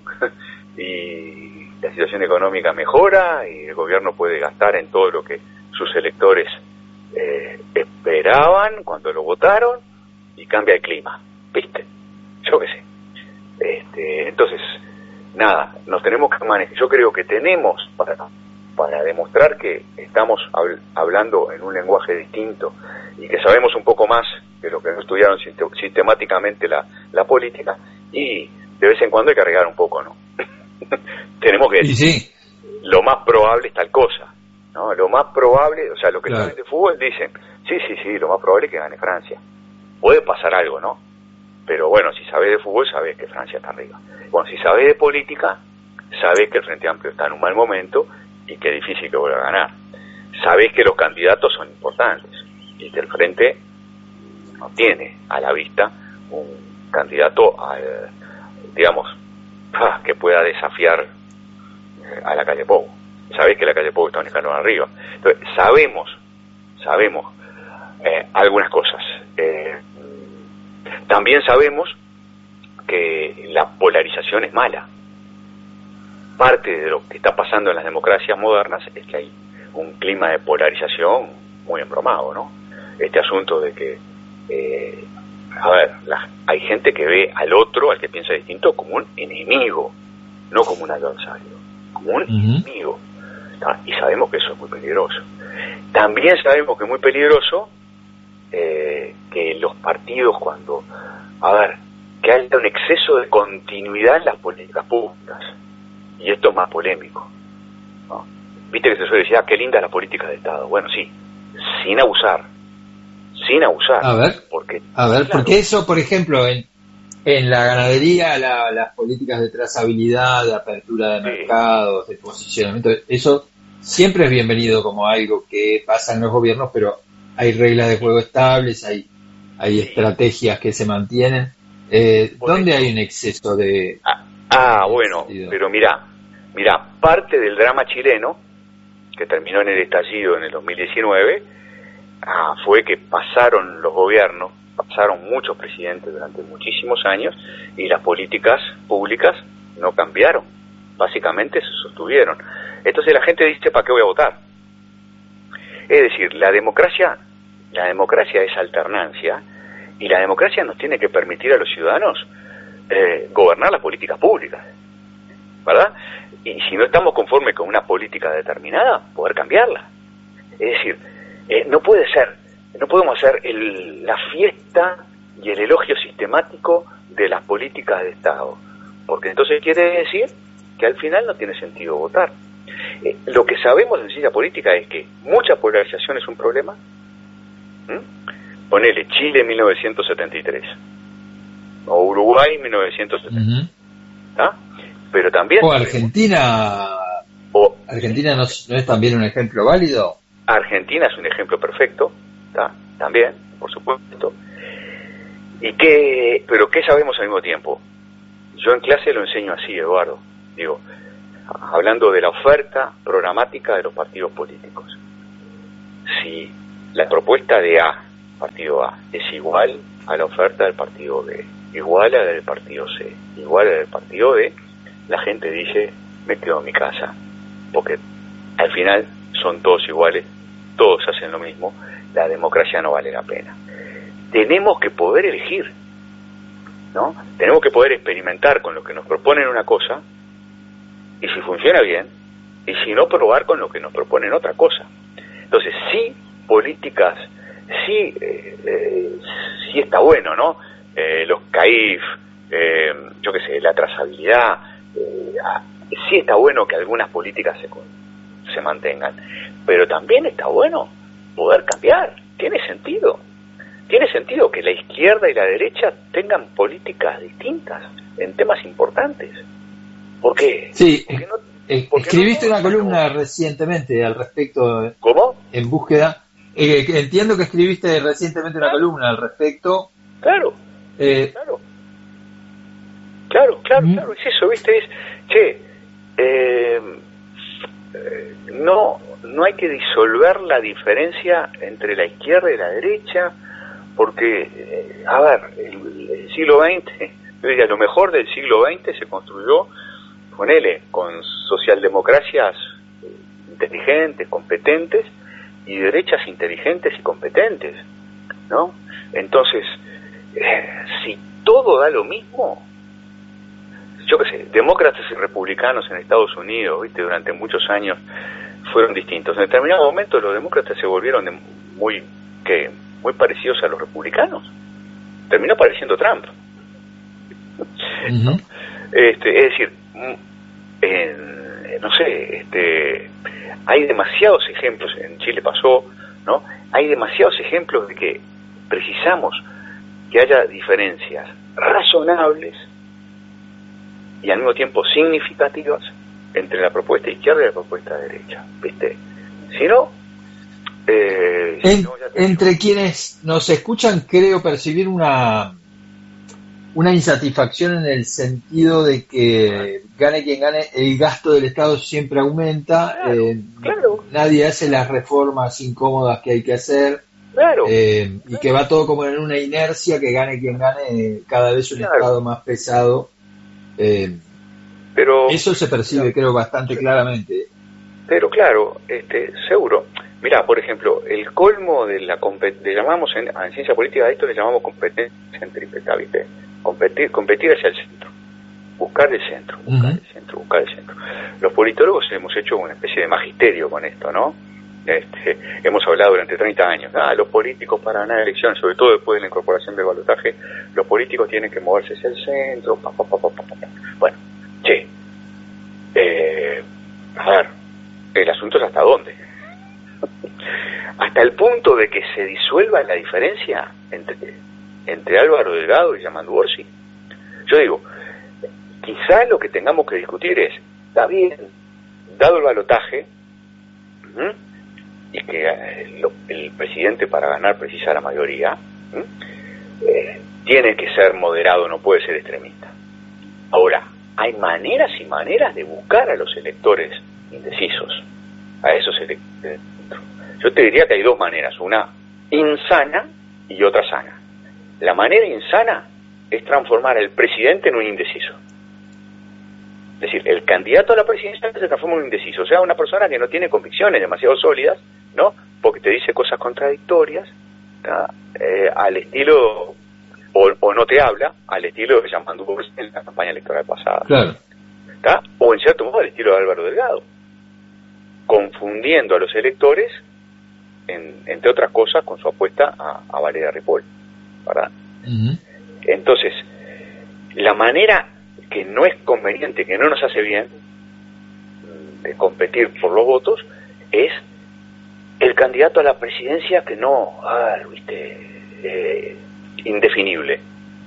[SPEAKER 3] y la situación económica mejora y el gobierno puede gastar en todo lo que sus electores eh, esperaban cuando lo votaron y cambia el clima, ¿viste? Yo qué sé. Este, entonces, nada, nos tenemos que manejar. Yo creo que tenemos para, para demostrar que estamos habl- hablando en un lenguaje distinto y que sabemos un poco más que lo que no estudiaron sistemáticamente la, la política, y de vez en cuando hay que arriesgar un poco, ¿no? Tenemos que decir,
[SPEAKER 1] sí.
[SPEAKER 3] lo más probable es tal cosa, ¿no? Lo más probable, o sea, lo que
[SPEAKER 1] claro.
[SPEAKER 3] saben de fútbol dicen, sí, sí, sí, lo más probable es que gane Francia. Puede pasar algo, ¿no? Pero bueno, si sabés de fútbol, sabés que Francia está arriba. Bueno, si sabés de política, sabés que el Frente Amplio está en un mal momento y que es difícil que vuelva a ganar. Sabés que los candidatos son importantes y que el Frente no tiene a la vista un candidato, al, digamos, que pueda desafiar a la calle Pou. Sabés que la calle Pou está un escalón arriba. Entonces, sabemos, sabemos eh, algunas cosas. Eh, también sabemos que la polarización es mala. Parte de lo que está pasando en las democracias modernas es que hay un clima de polarización muy embromado, ¿no? Este asunto de que eh, a ver, la, hay gente que ve al otro, al que piensa distinto, como un enemigo, no como un adversario, como un uh-huh. enemigo. ¿Tá? Y sabemos que eso es muy peligroso. También sabemos que es muy peligroso eh, que los partidos, cuando, a ver, que haya un exceso de continuidad en las políticas públicas, y esto es más polémico, ¿no? Viste que se suele decir, ah, qué linda la política de Estado. Bueno, sí, sin abusar. Sin abusar.
[SPEAKER 1] A ver,
[SPEAKER 3] porque,
[SPEAKER 1] a ver,
[SPEAKER 3] claro,
[SPEAKER 1] porque eso, por ejemplo, en, en la ganadería, la, las políticas de trazabilidad, de apertura de sí. mercados, de posicionamiento, eso siempre es bienvenido como algo que pasa en los gobiernos, pero hay reglas de juego estables, hay, hay sí. estrategias que se mantienen. Eh, ¿Dónde hay un exceso de...?
[SPEAKER 3] Ah, ah bueno, sentido? Pero mirá, mirá, parte del drama chileno, que terminó en el estallido en el dos mil diecinueve, Ah, fue que pasaron los gobiernos, pasaron muchos presidentes durante muchísimos años y las políticas públicas no cambiaron, básicamente se sostuvieron. Entonces la gente dice, ¿para qué voy a votar? Es decir, la democracia, la democracia es alternancia y la democracia nos tiene que permitir a los ciudadanos eh, gobernar las políticas públicas, ¿verdad? Y si no estamos conformes con una política determinada, poder cambiarla. Es decir, Eh, no puede ser, no podemos hacer el, la fiesta y el elogio sistemático de las políticas de Estado, porque entonces quiere decir que al final no tiene sentido votar. Eh, lo que sabemos en ciencia política es que mucha polarización es un problema. ¿Mm? Ponele Chile mil novecientos setenta y tres o Uruguay mil novecientos setenta. Uh-huh. ¿Ah? Pero también
[SPEAKER 1] o Argentina o Argentina no, no es también un ejemplo válido.
[SPEAKER 3] Argentina es un ejemplo perfecto, ¿tá? También, por supuesto. ¿Y qué, pero qué sabemos al mismo tiempo? yo en clase lo enseño así, Eduardo, digo, hablando de la oferta programática de los partidos políticos. Si la propuesta de A, partido A, es igual a la oferta del partido B, igual a la del partido C, igual a la del partido D, la gente dice, me quedo en mi casa, porque al final son todos iguales, todos hacen lo mismo, la democracia no vale la pena. Tenemos que poder elegir, ¿no? Tenemos que poder experimentar con lo que nos proponen una cosa, y si funciona bien, y si no, probar con lo que nos proponen otra cosa. Entonces, sí, políticas, sí, eh, eh, sí está bueno, ¿no? Eh, los C A I F, eh, yo qué sé, la trazabilidad, eh, sí está bueno que algunas políticas se, se mantengan, pero también está bueno poder cambiar, tiene sentido. Tiene sentido que la izquierda y la derecha tengan políticas distintas en temas importantes. ¿Por qué?
[SPEAKER 1] Sí,
[SPEAKER 3] porque no,
[SPEAKER 1] eh,
[SPEAKER 3] porque
[SPEAKER 1] escribiste
[SPEAKER 3] no,
[SPEAKER 1] una columna
[SPEAKER 3] no.
[SPEAKER 1] recientemente al respecto.
[SPEAKER 3] ¿Cómo?
[SPEAKER 1] En búsqueda. Eh, entiendo que escribiste recientemente una columna al respecto.
[SPEAKER 3] Claro,
[SPEAKER 1] eh,
[SPEAKER 3] claro. Claro, claro,
[SPEAKER 1] mm.
[SPEAKER 3] claro, es eso, ¿viste? Es, che, eh, eh, no, no hay que disolver la diferencia entre la izquierda y la derecha, porque, eh, a ver, el, el siglo veinte, yo diría, lo mejor del siglo veinte se construyó, ponele, con socialdemocracias inteligentes, competentes, y derechas inteligentes y competentes, ¿no? Entonces, eh, si todo da lo mismo, yo qué sé, demócratas y republicanos en Estados Unidos, viste, durante muchos años fueron distintos. En determinado momento los demócratas se volvieron de muy, ¿qué? muy parecidos a los republicanos. Terminó pareciendo Trump.
[SPEAKER 1] Uh-huh.
[SPEAKER 3] Este, es decir, en, no sé, este, hay demasiados ejemplos, en Chile pasó, ¿no? Hay demasiados ejemplos de que precisamos que haya diferencias razonables y al mismo tiempo significativas entre la propuesta izquierda y la propuesta derecha, ¿viste? Si no, eh,
[SPEAKER 1] en,
[SPEAKER 3] si no ya te
[SPEAKER 1] entre
[SPEAKER 3] digo.
[SPEAKER 1] quienes nos escuchan creo percibir una una insatisfacción en el sentido de que gane quien gane, el gasto del Estado siempre aumenta,
[SPEAKER 3] Claro,
[SPEAKER 1] eh,
[SPEAKER 3] claro.
[SPEAKER 1] nadie hace las reformas incómodas que hay que hacer,
[SPEAKER 3] Claro,
[SPEAKER 1] eh,
[SPEAKER 3] claro.
[SPEAKER 1] y que va todo como en una inercia, que gane quien gane, cada vez un
[SPEAKER 3] Claro.
[SPEAKER 1] Estado más pesado. Eh,
[SPEAKER 3] Pero
[SPEAKER 1] eso se percibe, creo, bastante claramente.
[SPEAKER 3] Pero claro, este, seguro. Mirá, por ejemplo, el colmo de la compet- le llamamos en, en ciencia política a esto le llamamos competencia centrípeta, ¿viste? Competir, competir hacia el centro, buscar el centro, buscar
[SPEAKER 1] Uh-huh.
[SPEAKER 3] el centro, buscar el centro. Los politólogos hemos hecho una especie de magisterio con esto, ¿no? Este, hemos hablado durante treinta años, ah, los políticos para ganar elecciones, sobre todo después de la incorporación del balotaje, los políticos tienen que moverse hacia el centro, pa, pa, pa, pa, pa, pa. Bueno, che, eh, a ver, el asunto es hasta dónde. Hasta el punto de que se disuelva la diferencia entre, entre Álvaro Delgado y Yamandu Orsi. Yo digo, quizás lo que tengamos que discutir es, está bien, dado el balotaje, ¿m? y que eh, lo, el presidente para ganar precisa la mayoría, eh, tiene que ser moderado, no puede ser extremista. Ahora, hay maneras y maneras de buscar a los electores indecisos, a esos electores. Yo te diría que hay dos maneras, una insana y otra sana. La manera insana es transformar al presidente en un indeciso. Es decir, el candidato a la presidencia se transforma en un indeciso, o sea, una persona que no tiene convicciones demasiado sólidas, ¿no? Porque te dice cosas contradictorias, eh, al estilo, o, o no te habla, al estilo de Yamandu Orsi en la campaña electoral pasada.
[SPEAKER 1] Claro.
[SPEAKER 3] ¿Tá? O en cierto modo al estilo de Álvaro Delgado, confundiendo a los electores, en, entre otras cosas, con su apuesta a, a Valeria Ripoll, ¿verdad?
[SPEAKER 1] Uh-huh.
[SPEAKER 3] Entonces, la manera que no es conveniente, que no nos hace bien de competir por los votos, es el candidato a la presidencia que no, ah, viste, eh, indefinible.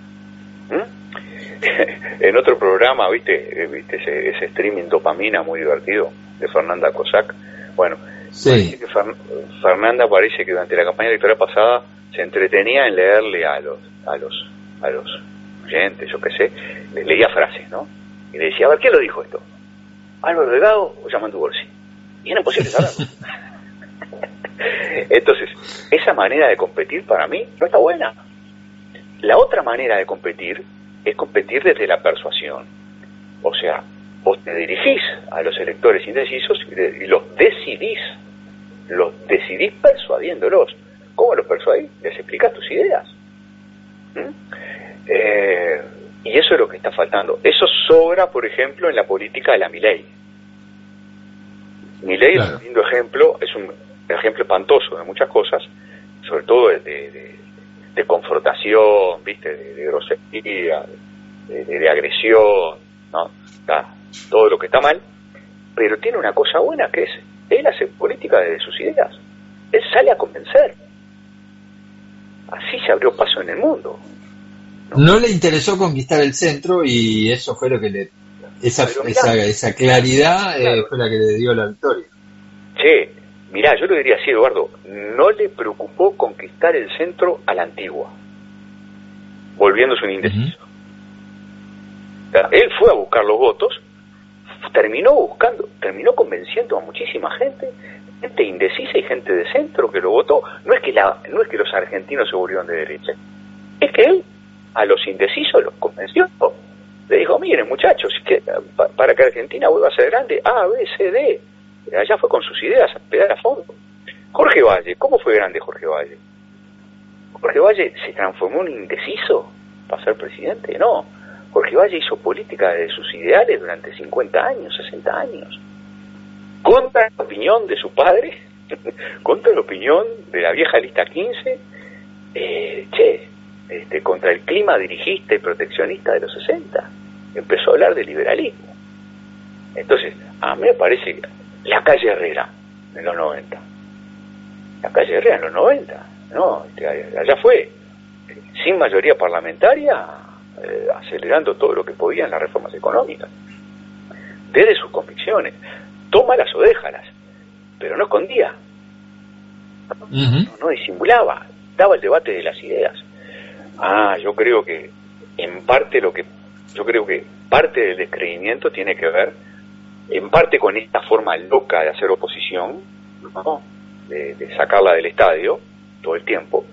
[SPEAKER 3] ¿Mm? En otro programa, viste, viste ese, ese streaming dopamina muy divertido de Fernanda Cossack. Bueno,
[SPEAKER 1] sí.
[SPEAKER 3] que Fer, Fernanda parece que durante la campaña electoral pasada se entretenía en leerle a los a los a los oyente, yo qué sé, le leía frases, ¿no? Y le decía, a ver, ¿quién lo dijo esto? ¿Álvaro Delgado o Yamandu Gorsi? Y era imposible saberlo. Entonces, esa manera de competir para mí no está buena. La otra manera de competir es competir desde la persuasión. O sea, vos te dirigís a los electores indecisos y los decidís, los decidís persuadiéndolos. ¿Cómo los persuadís? Les explicás tus ideas. ¿Mm? Eh, y eso es lo que está faltando. Eso sobra, por ejemplo, en la política de la Milei. Milei claro. Es un lindo ejemplo, es un ejemplo espantoso de muchas cosas, sobre todo de, de, de confrontación, viste, de, de grosería, de, de, de agresión, ¿no? Está todo lo que está mal, pero tiene una cosa buena que es, él hace política desde sus ideas, él sale a convencer, así se abrió paso en el mundo.
[SPEAKER 1] No, no le interesó conquistar el centro y eso fue lo que le, esa esa, esa claridad claro. eh, fue la que le dio la victoria.
[SPEAKER 3] Che, mirá, yo lo diría así, Eduardo, no le preocupó conquistar el centro a la antigua, volviéndose un indeciso. Uh-huh. O sea, él fue a buscar los votos, terminó buscando, terminó convenciendo a muchísima gente, gente indecisa y gente de centro que lo votó. No es que la, no es que los argentinos se volvieron de derecha, es que él a los indecisos los convenció. Le dijo, miren muchachos, que, para que Argentina vuelva a ser grande, A, B, C, D. Allá fue con sus ideas a pegar a fondo. Jorge Valle, ¿cómo fue grande Jorge Valle? ¿Jorge Valle se transformó en indeciso para ser presidente? No. Jorge Valle hizo política de sus ideales durante cincuenta años, sesenta años. Contra la opinión de su padre, contra la opinión de la vieja lista quince, eh, che, este, contra el clima dirigista y proteccionista de los sesenta. Empezó a hablar de liberalismo. Entonces, a mí me parece que la calle Herrera en los noventa, la calle Herrera en los noventa, no, este, allá fue, sin mayoría parlamentaria, eh, acelerando todo lo que podía en las reformas económicas, desde sus convicciones, tómalas o déjalas, pero no escondía, no, uh-huh. no, no disimulaba, daba el debate de las ideas. Ah, yo creo que en parte lo que, yo creo que parte del descreimiento tiene que ver en parte con esta forma loca de hacer oposición, ¿no? de, de sacarla del estadio todo el tiempo.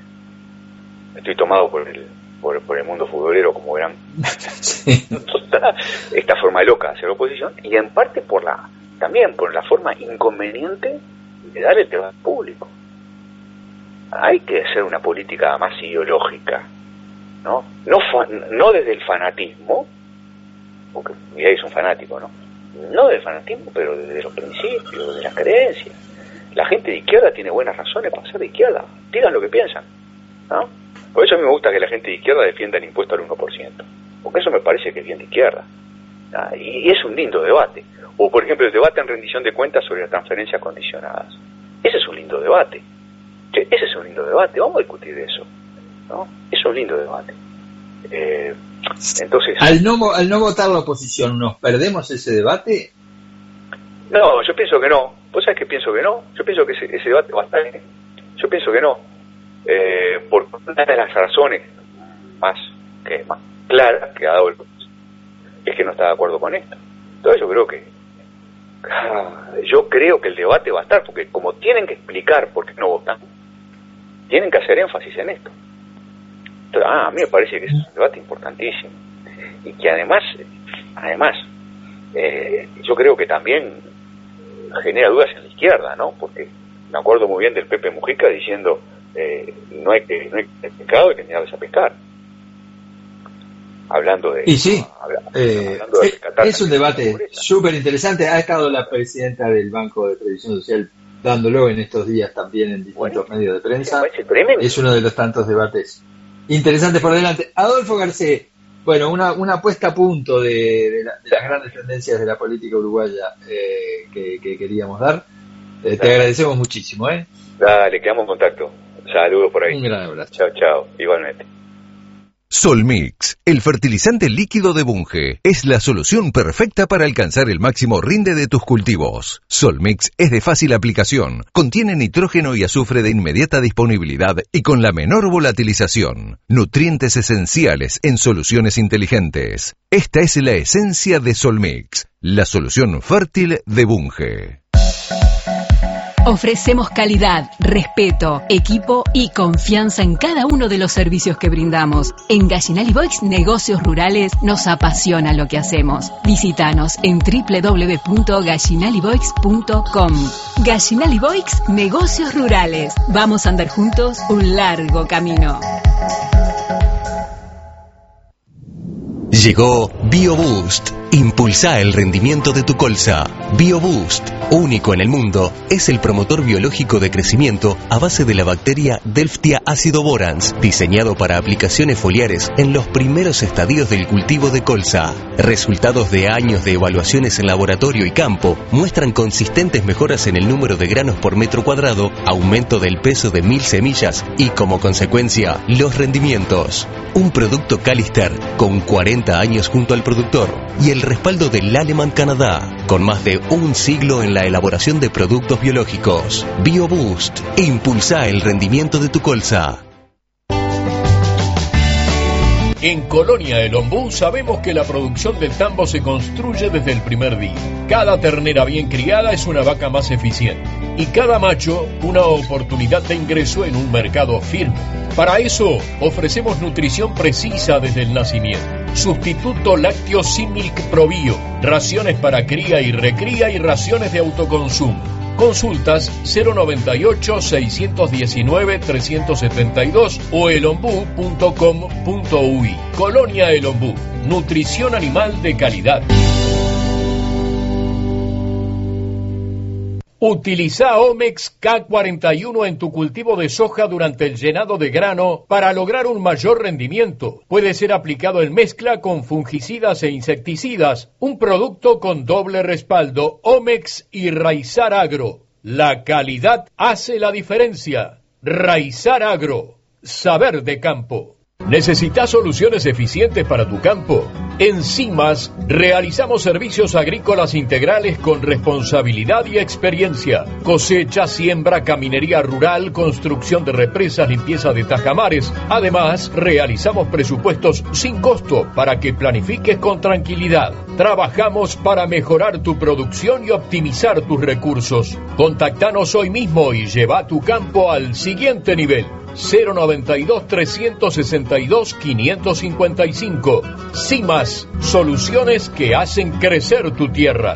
[SPEAKER 3] Estoy tomado por el por, por el mundo futbolero, como verán. Sí. Esta forma loca de hacer oposición, y en parte por la también por la forma inconveniente de dar el debate público. Hay que hacer una política más ideológica, ¿no? No, fa, no desde el fanatismo, porque Milei es un fanático, ¿no? No del fanatismo, pero desde los principios, de las creencias. La gente de izquierda tiene buenas razones para ser de izquierda. Digan lo que piensan, ¿no? Por eso a mí me gusta que la gente de izquierda defienda el impuesto al uno por ciento. Porque eso me parece que es bien de izquierda. ¿Ah? Y, y es un lindo debate. O, por ejemplo, el debate en rendición de cuentas sobre las transferencias condicionadas. Ese es un lindo debate. Ese es un lindo debate. Vamos a discutir de eso, ¿no? Es un lindo debate. Eh... Entonces,
[SPEAKER 1] al no al no votar la oposición, ¿nos perdemos ese debate?
[SPEAKER 3] No, yo pienso que no. ¿Vos sabés que pienso que no? Yo pienso que ese, ese debate va a estar. Yo pienso que no. Eh, por una de las razones más que más claras que ha dado el es que no está de acuerdo con esto. Entonces yo creo que yo creo que el debate va a estar, porque como tienen que explicar por qué no votan, tienen que hacer énfasis en esto. Entonces, ah, a mí me parece que es un debate importantísimo y que además, además, eh, yo creo que también genera dudas en la izquierda, ¿no? Porque me acuerdo muy bien del Pepe Mujica diciendo eh, no hay que no hay que pescado, hay que enseñarles a pescar. Hablando de
[SPEAKER 1] y sí,
[SPEAKER 3] no, habla,
[SPEAKER 1] eh,
[SPEAKER 3] hablando de
[SPEAKER 1] es un debate súper interesante. Ha estado la presidenta del Banco de Previsión Social dándolo en estos días también en distintos bueno, medios de prensa. Es uno de los tantos debates interesantes por delante. Adolfo Garcés, bueno, una, una puesta a punto de, de, la, de las grandes tendencias de la política uruguaya eh, que, que queríamos dar. Eh, te agradecemos muchísimo, ¿eh?
[SPEAKER 3] Dale, quedamos en contacto. Saludos por ahí.
[SPEAKER 1] Un gran abrazo.
[SPEAKER 3] Chao, chao. Igualmente.
[SPEAKER 4] Solmix, el fertilizante líquido de Bunge, es la solución perfecta para alcanzar el máximo rinde de tus cultivos. Solmix es de fácil aplicación, contiene nitrógeno y azufre de inmediata disponibilidad y con la menor volatilización. Nutrientes esenciales en soluciones inteligentes. Esta es la esencia de Solmix, la solución fértil de Bunge.
[SPEAKER 5] Ofrecemos calidad, respeto, equipo y confianza en cada uno de los servicios que brindamos. En Gallinal y Boix Negocios Rurales nos apasiona lo que hacemos. Visítanos en doble u doble u doble u punto gallinal y boix punto com. Gallinal y Boix Negocios Rurales. Vamos a andar juntos un largo camino.
[SPEAKER 6] Llegó BioBoost. Impulsa el rendimiento de tu colza. BioBoost, único en el mundo, es el promotor biológico de crecimiento a base de la bacteria Delftia acidoborans, diseñado para aplicaciones foliares en los primeros estadios del cultivo de colza. Resultados de años de evaluaciones en laboratorio y campo muestran consistentes mejoras en el número de granos por metro cuadrado, aumento del peso de mil semillas y, como consecuencia, los rendimientos. Un producto Calister con cuarenta años junto al productor y el respaldo del Aleman Canadá, con más de un siglo en la elaboración de productos biológicos. BioBoost, impulsa el rendimiento de tu colza.
[SPEAKER 2] En Colonia El Ombú sabemos que la producción del tambo se construye desde el primer día. Cada ternera bien criada es una vaca más eficiente y cada macho una oportunidad de ingreso en un mercado firme. Para eso ofrecemos nutrición precisa desde el nacimiento. Sustituto lácteo Similk ProBio, raciones para cría y recría y raciones de autoconsumo. Consultas cero noventa y ocho, seiscientos diecinueve, trescientos setenta y dos o elombú punto com punto uy. Colonia El Ombú, nutrición animal de calidad. Utiliza Omex K cuarenta y uno en tu cultivo de soja durante el llenado de grano para lograr un mayor rendimiento. Puede ser aplicado en mezcla con fungicidas e insecticidas. Un producto con doble respaldo, Omex y Raizar Agro. La calidad hace la diferencia. Raizar Agro. Saber de campo. ¿Necesitas soluciones eficientes para tu campo? En CIMAS realizamos servicios agrícolas integrales con responsabilidad y experiencia. Cosecha, siembra, caminería rural, construcción de represas, limpieza de tajamares. Además, realizamos presupuestos sin costo para que planifiques con tranquilidad. Trabajamos para mejorar tu producción y optimizar tus recursos. Contactanos hoy mismo y lleva tu campo al siguiente nivel. cero noventa y dos, trescientos sesenta y dos, quinientos cincuenta y cinco. CIMAS, soluciones que hacen crecer tu tierra.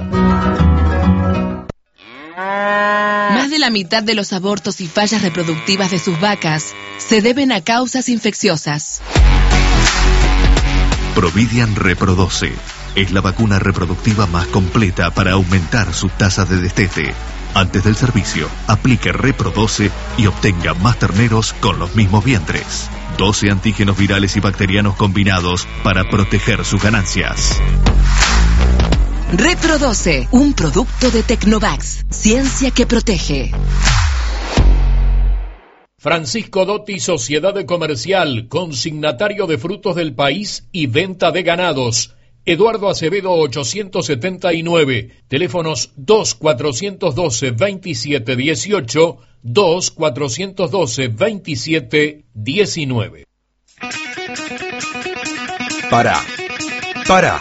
[SPEAKER 7] Más de la mitad de los abortos y fallas reproductivas de sus vacas se deben a causas infecciosas.
[SPEAKER 8] Providian Reprodoce es la vacuna reproductiva más completa para aumentar su tasa de destete. Antes del servicio, aplique Reprodoce y obtenga más terneros con los mismos vientres. doce antígenos virales y bacterianos combinados para proteger sus ganancias.
[SPEAKER 7] Reprodoce, un producto de Tecnovax, ciencia que protege.
[SPEAKER 2] Francisco Dotti, Sociedad Comercial, consignatario de frutos del país y venta de ganados. Eduardo Acevedo ochocientos setenta y nueve, teléfonos dos cuatrocientos doce, veintisiete dieciocho, dos cuatrocientos doce, veintisiete diecinueve.
[SPEAKER 9] Pará, pará.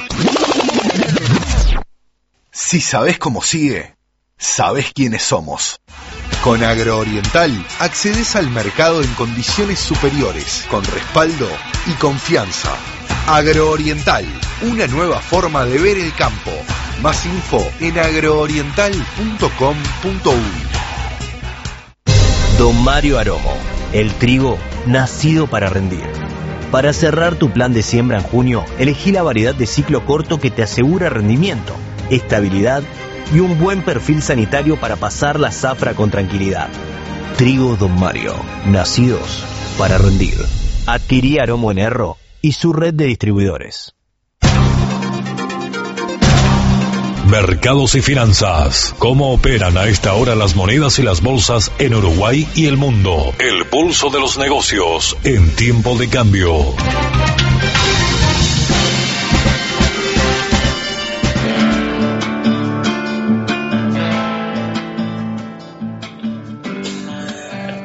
[SPEAKER 9] Si sabés cómo sigue, sabés quiénes somos. Con Agrooriental accedes al mercado en condiciones superiores, con respaldo y confianza. Agrooriental, una nueva forma de ver el campo. Más info en agrooriental punto com punto uy.
[SPEAKER 10] Don Mario Aromo, el trigo nacido para rendir. Para cerrar tu plan de siembra en junio, elegí la variedad de ciclo corto que te asegura rendimiento, estabilidad y un buen perfil sanitario para pasar la zafra con tranquilidad. Trigo Don Mario, nacidos para rendir. Adquirí Aromo en Erro y su red de distribuidores.
[SPEAKER 11] Mercados y finanzas. ¿Cómo operan a esta hora las monedas y las bolsas en Uruguay y el mundo? El pulso de los negocios en tiempo de cambio.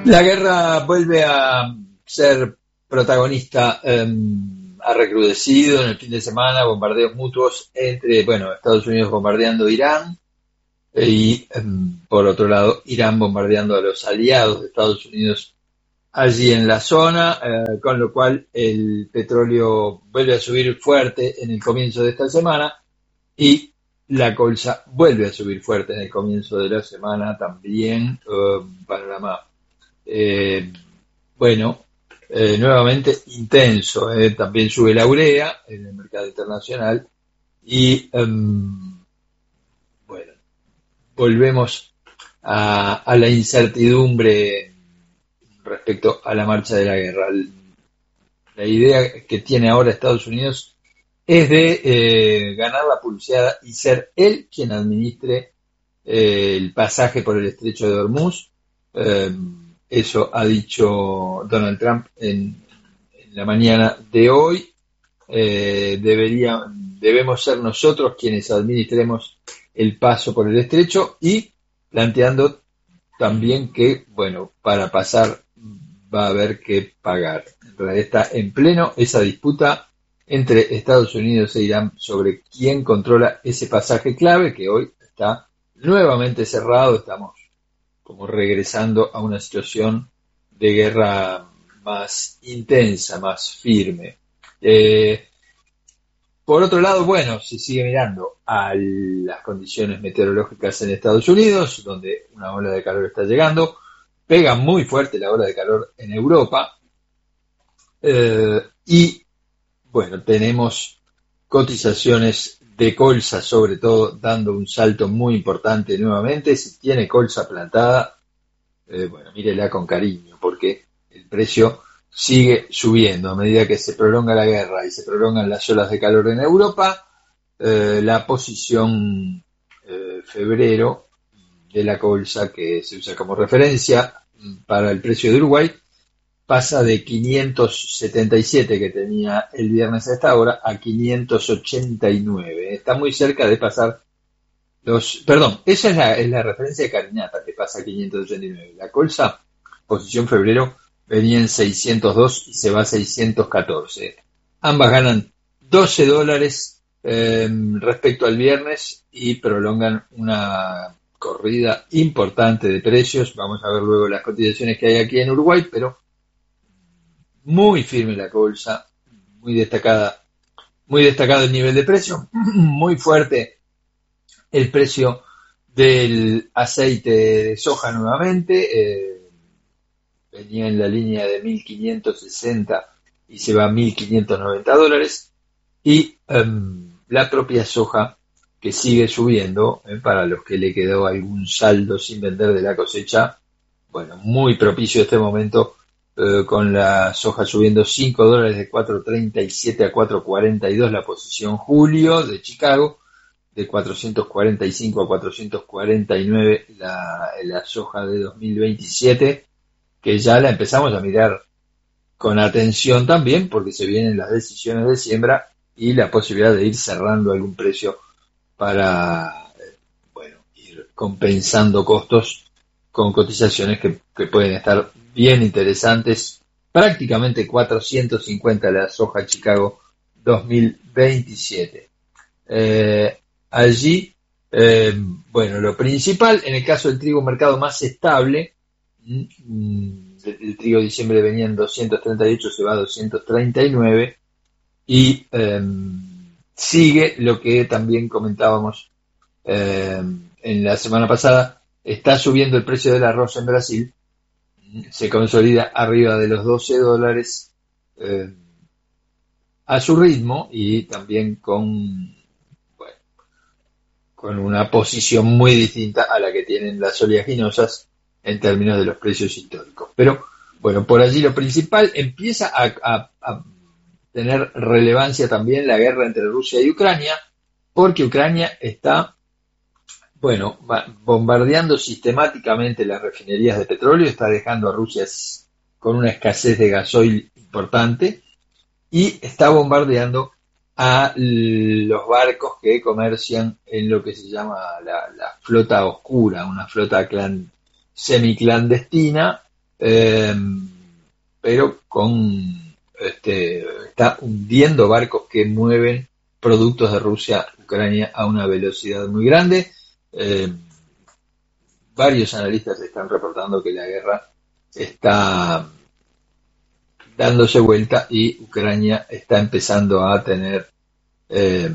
[SPEAKER 1] La guerra vuelve a ser protagonista, eh, ha recrudecido en el fin de semana, bombardeos mutuos entre, bueno, Estados Unidos bombardeando Irán y, eh, por otro lado, Irán bombardeando a los aliados de Estados Unidos allí en la zona, eh, con lo cual el petróleo vuelve a subir fuerte en el comienzo de esta semana y la colza vuelve a subir fuerte en el comienzo de la semana también. Uh, panorama, eh, bueno, eh, nuevamente intenso. Eh, también sube la urea en el mercado internacional y, um, bueno, volvemos a, a la incertidumbre respecto a la marcha de la guerra. La idea que tiene ahora Estados Unidos es de eh, ganar la pulseada y ser él quien administre eh, el pasaje por el estrecho de Hormuz. Eh, eso ha dicho Donald Trump en, en la mañana de hoy. Eh, debería, debemos ser nosotros quienes administremos el paso por el estrecho, y planteando también que, bueno, para pasar va a haber que pagar. En realidad está en pleno esa disputa entre Estados Unidos e Irán sobre quién controla ese pasaje clave, que hoy está nuevamente cerrado. Estamos como regresando a una situación de guerra más intensa, más firme. Eh, por otro lado, bueno, se sigue mirando a las condiciones meteorológicas en Estados Unidos, donde una ola de calor está llegando. Pega muy fuerte la ola de calor en Europa. Eh, y Bueno, tenemos cotizaciones de colza, sobre todo, dando un salto muy importante nuevamente. Si tiene colza plantada, eh, bueno, mírela con cariño, porque el precio sigue subiendo a medida que se prolonga la guerra y se prolongan las olas de calor en Europa. Eh, la posición eh, febrero de la colza, que se usa como referencia para el precio de Uruguay, pasa de quinientos setenta y siete que tenía el viernes a esta hora a quinientos ochenta y nueve. Está muy cerca de pasar los... Perdón, esa es la, es la referencia de Carinata, que pasa a quinientos ochenta y nueve. La colza, posición febrero, venía en seiscientos dos y se va a seiscientos catorce. Ambas ganan doce dólares eh, respecto al viernes y prolongan una corrida importante de precios. Vamos a ver luego las cotizaciones que hay aquí en Uruguay, pero muy firme la colza, muy destacada, muy destacado el nivel de precio, muy fuerte el precio del aceite de soja nuevamente, eh, venía en la línea de mil quinientos sesenta y se va a mil quinientos noventa dólares, y um, la propia soja que sigue subiendo, eh, para los que le quedó algún saldo sin vender de la cosecha, bueno, muy propicio este momento, eh, con la soja subiendo cinco dólares de cuatro treinta y siete a cuatro cuarenta y dos la posición julio de Chicago, de cuatrocientos cuarenta y cinco a cuatrocientos cuarenta y nueve la, la soja de dos mil veintisiete, que ya la empezamos a mirar con atención también, porque se vienen las decisiones de siembra y la posibilidad de ir cerrando algún precio para, eh, bueno, ir compensando costos con cotizaciones que, que pueden estar bien interesantes. Prácticamente cuatrocientos cincuenta la soja Chicago dos mil veintisiete. Eh, allí, eh, bueno, lo principal, en el caso del trigo, un mercado más estable. Mm, el trigo de diciembre venía en doscientos treinta y ocho, se va a doscientos treinta y nueve, y eh, sigue lo que también comentábamos eh, en la semana pasada. Está subiendo el precio del arroz en Brasil, se consolida arriba de los doce dólares eh, a su ritmo, y también con, bueno, con una posición muy distinta a la que tienen las oleaginosas en términos de los precios históricos. Pero bueno, por allí lo principal. Empieza a, a, a tener relevancia también la guerra entre Rusia y Ucrania, porque Ucrania está, bueno, bombardeando sistemáticamente las refinerías de petróleo, está dejando a Rusia con una escasez de gasoil importante, y está bombardeando a los barcos que comercian en lo que se llama la, la flota oscura, una flota clan, semiclandestina, eh, pero con este, está hundiendo barcos que mueven productos de Rusia a Ucrania a una velocidad muy grande. Eh, varios analistas están reportando que la guerra está dándose vuelta y Ucrania está empezando a tener eh,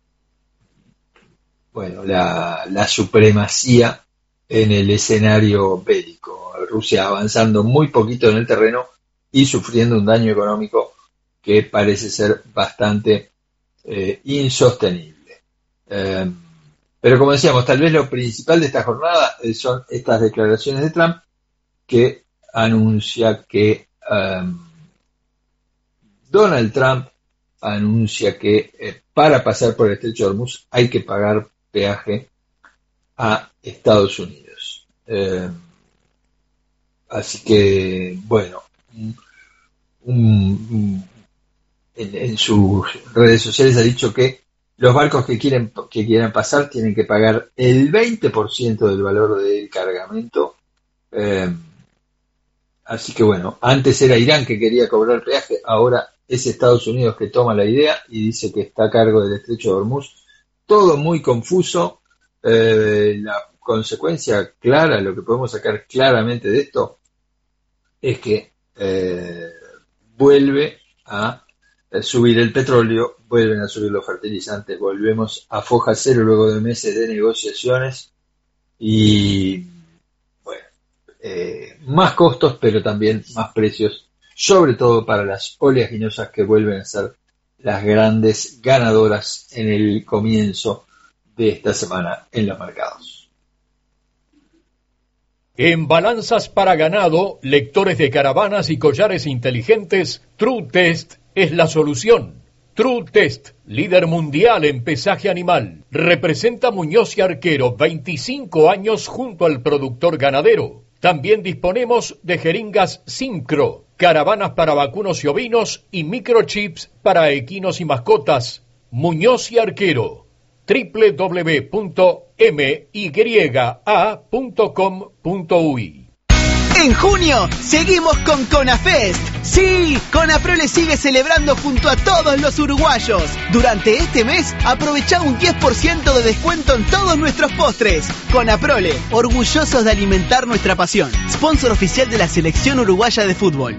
[SPEAKER 1] bueno la, la supremacía en el escenario bélico. Rusia avanzando muy poquito en el terreno y sufriendo un daño económico que parece ser bastante eh, insostenible. Eh, pero como decíamos, tal vez lo principal de esta jornada son estas declaraciones de Trump, que anuncia que um, Donald Trump anuncia que eh, para pasar por el Estrecho de Hormuz hay que pagar peaje a Estados Unidos. Eh, así que, bueno, un, un, en, en sus redes sociales ha dicho que los barcos que quieren que quieran pasar tienen que pagar el veinte por ciento del valor del cargamento. Eh, así que bueno, antes era Irán que quería cobrar peaje, ahora es Estados Unidos que toma la idea y dice que está a cargo del Estrecho de Hormuz. Todo muy confuso. Eh, la consecuencia clara, lo que podemos sacar claramente de esto, es que eh, vuelve a subir el petróleo, vuelven a subir los fertilizantes, volvemos a foja cero luego de meses de negociaciones y bueno, eh, más costos, pero también más precios, sobre todo para las oleaginosas que vuelven a ser las grandes ganadoras en el comienzo de esta semana en los mercados.
[SPEAKER 2] En balanzas para ganado, lectores de caravanas y collares inteligentes, True Test es la solución. True Test, líder mundial en pesaje animal, representa Muñoz y Arquero, veinticinco años junto al productor ganadero. También disponemos de jeringas Syncro, caravanas para vacunos y ovinos y microchips para equinos y mascotas. Muñoz y Arquero, doble u doble u doble u punto m y a punto com punto u y.
[SPEAKER 12] En junio seguimos con CONAFEST. Sí, CONAPROLE sigue celebrando junto a todos los uruguayos. Durante este mes aprovecha un diez por ciento de descuento en todos nuestros postres. CONAPROLE, orgullosos de alimentar nuestra pasión. Sponsor oficial de la selección uruguaya de fútbol.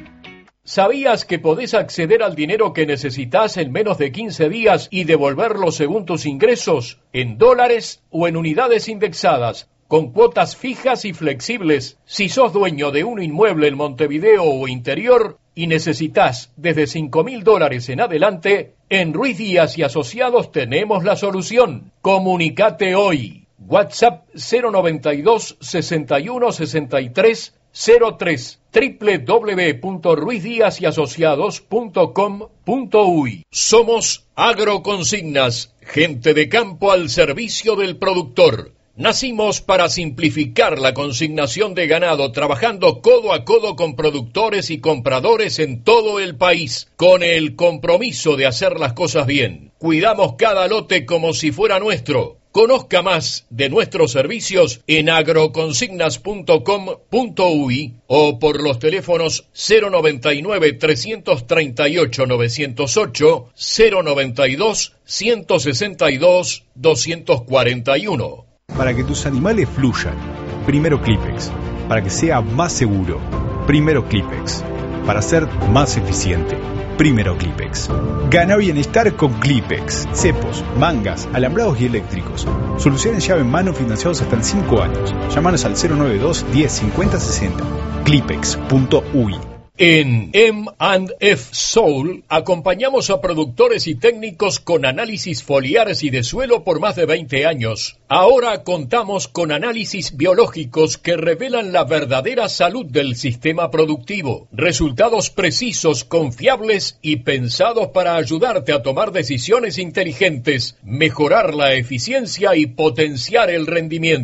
[SPEAKER 2] ¿Sabías que podés acceder al dinero que necesitas en menos de quince días y devolverlo según tus ingresos, en dólares o en unidades indexadas, con cuotas fijas y flexibles? Si sos dueño de un inmueble en Montevideo o interior y necesitas desde cinco mil dólares en adelante, en Ruiz Díaz y Asociados tenemos la solución. Comunicate hoy. WhatsApp cero noventa y dos, sesenta y uno, sesenta y tres, cero tres, doble u doble u doble u punto ruiz díaz y asociados punto com punto u y. Somos Agroconsignas, gente de campo al servicio del productor. Nacimos para simplificar la consignación de ganado, trabajando codo a codo con productores y compradores en todo el país, con el compromiso de hacer las cosas bien. Cuidamos cada lote como si fuera nuestro. Conozca más de nuestros servicios en agroconsignas punto com punto u y o por los teléfonos cero noventa y nueve, trescientos treinta y ocho, novecientos ocho, cero noventa y dos, ciento sesenta y dos, doscientos cuarenta y uno.
[SPEAKER 13] Para que tus animales fluyan, primero Clipex. Para que sea más seguro, primero Clipex. Para ser más eficiente, primero Clipex. Gana bienestar con Clipex. Cepos, mangas, alambrados y eléctricos. Soluciones llave en mano financiados hasta en cinco años. Llámanos al cero noventa y dos, diez, cincuenta, sesenta. clipex punto u y.
[SPEAKER 2] En eme and efe Soul acompañamos a productores y técnicos con análisis foliares y de suelo por más de veinte años. Ahora contamos con análisis biológicos que revelan la verdadera salud del sistema productivo. Resultados precisos, confiables y pensados para ayudarte a tomar decisiones inteligentes, mejorar la eficiencia y potenciar el rendimiento.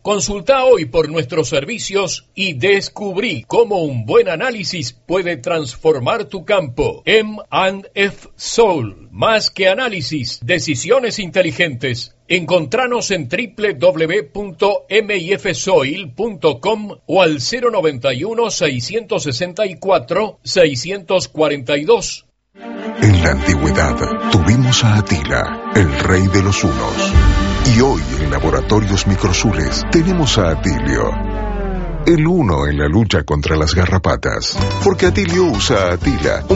[SPEAKER 2] Consulta hoy por nuestros servicios y descubrí cómo un buen análisis puede transformar tu campo. M and F Soul, más que análisis, decisiones inteligentes. Encontranos en doble u doble u doble u punto m i f soil punto com o al cero noventa y uno, seiscientos sesenta y cuatro, seiscientos cuarenta y dos.
[SPEAKER 14] En la antigüedad tuvimos a Atila, el rey de los hunos. Y hoy en Laboratorios Microsules tenemos a Atilio, el uno en la lucha contra las garrapatas. Porque Atilio usa a Atila,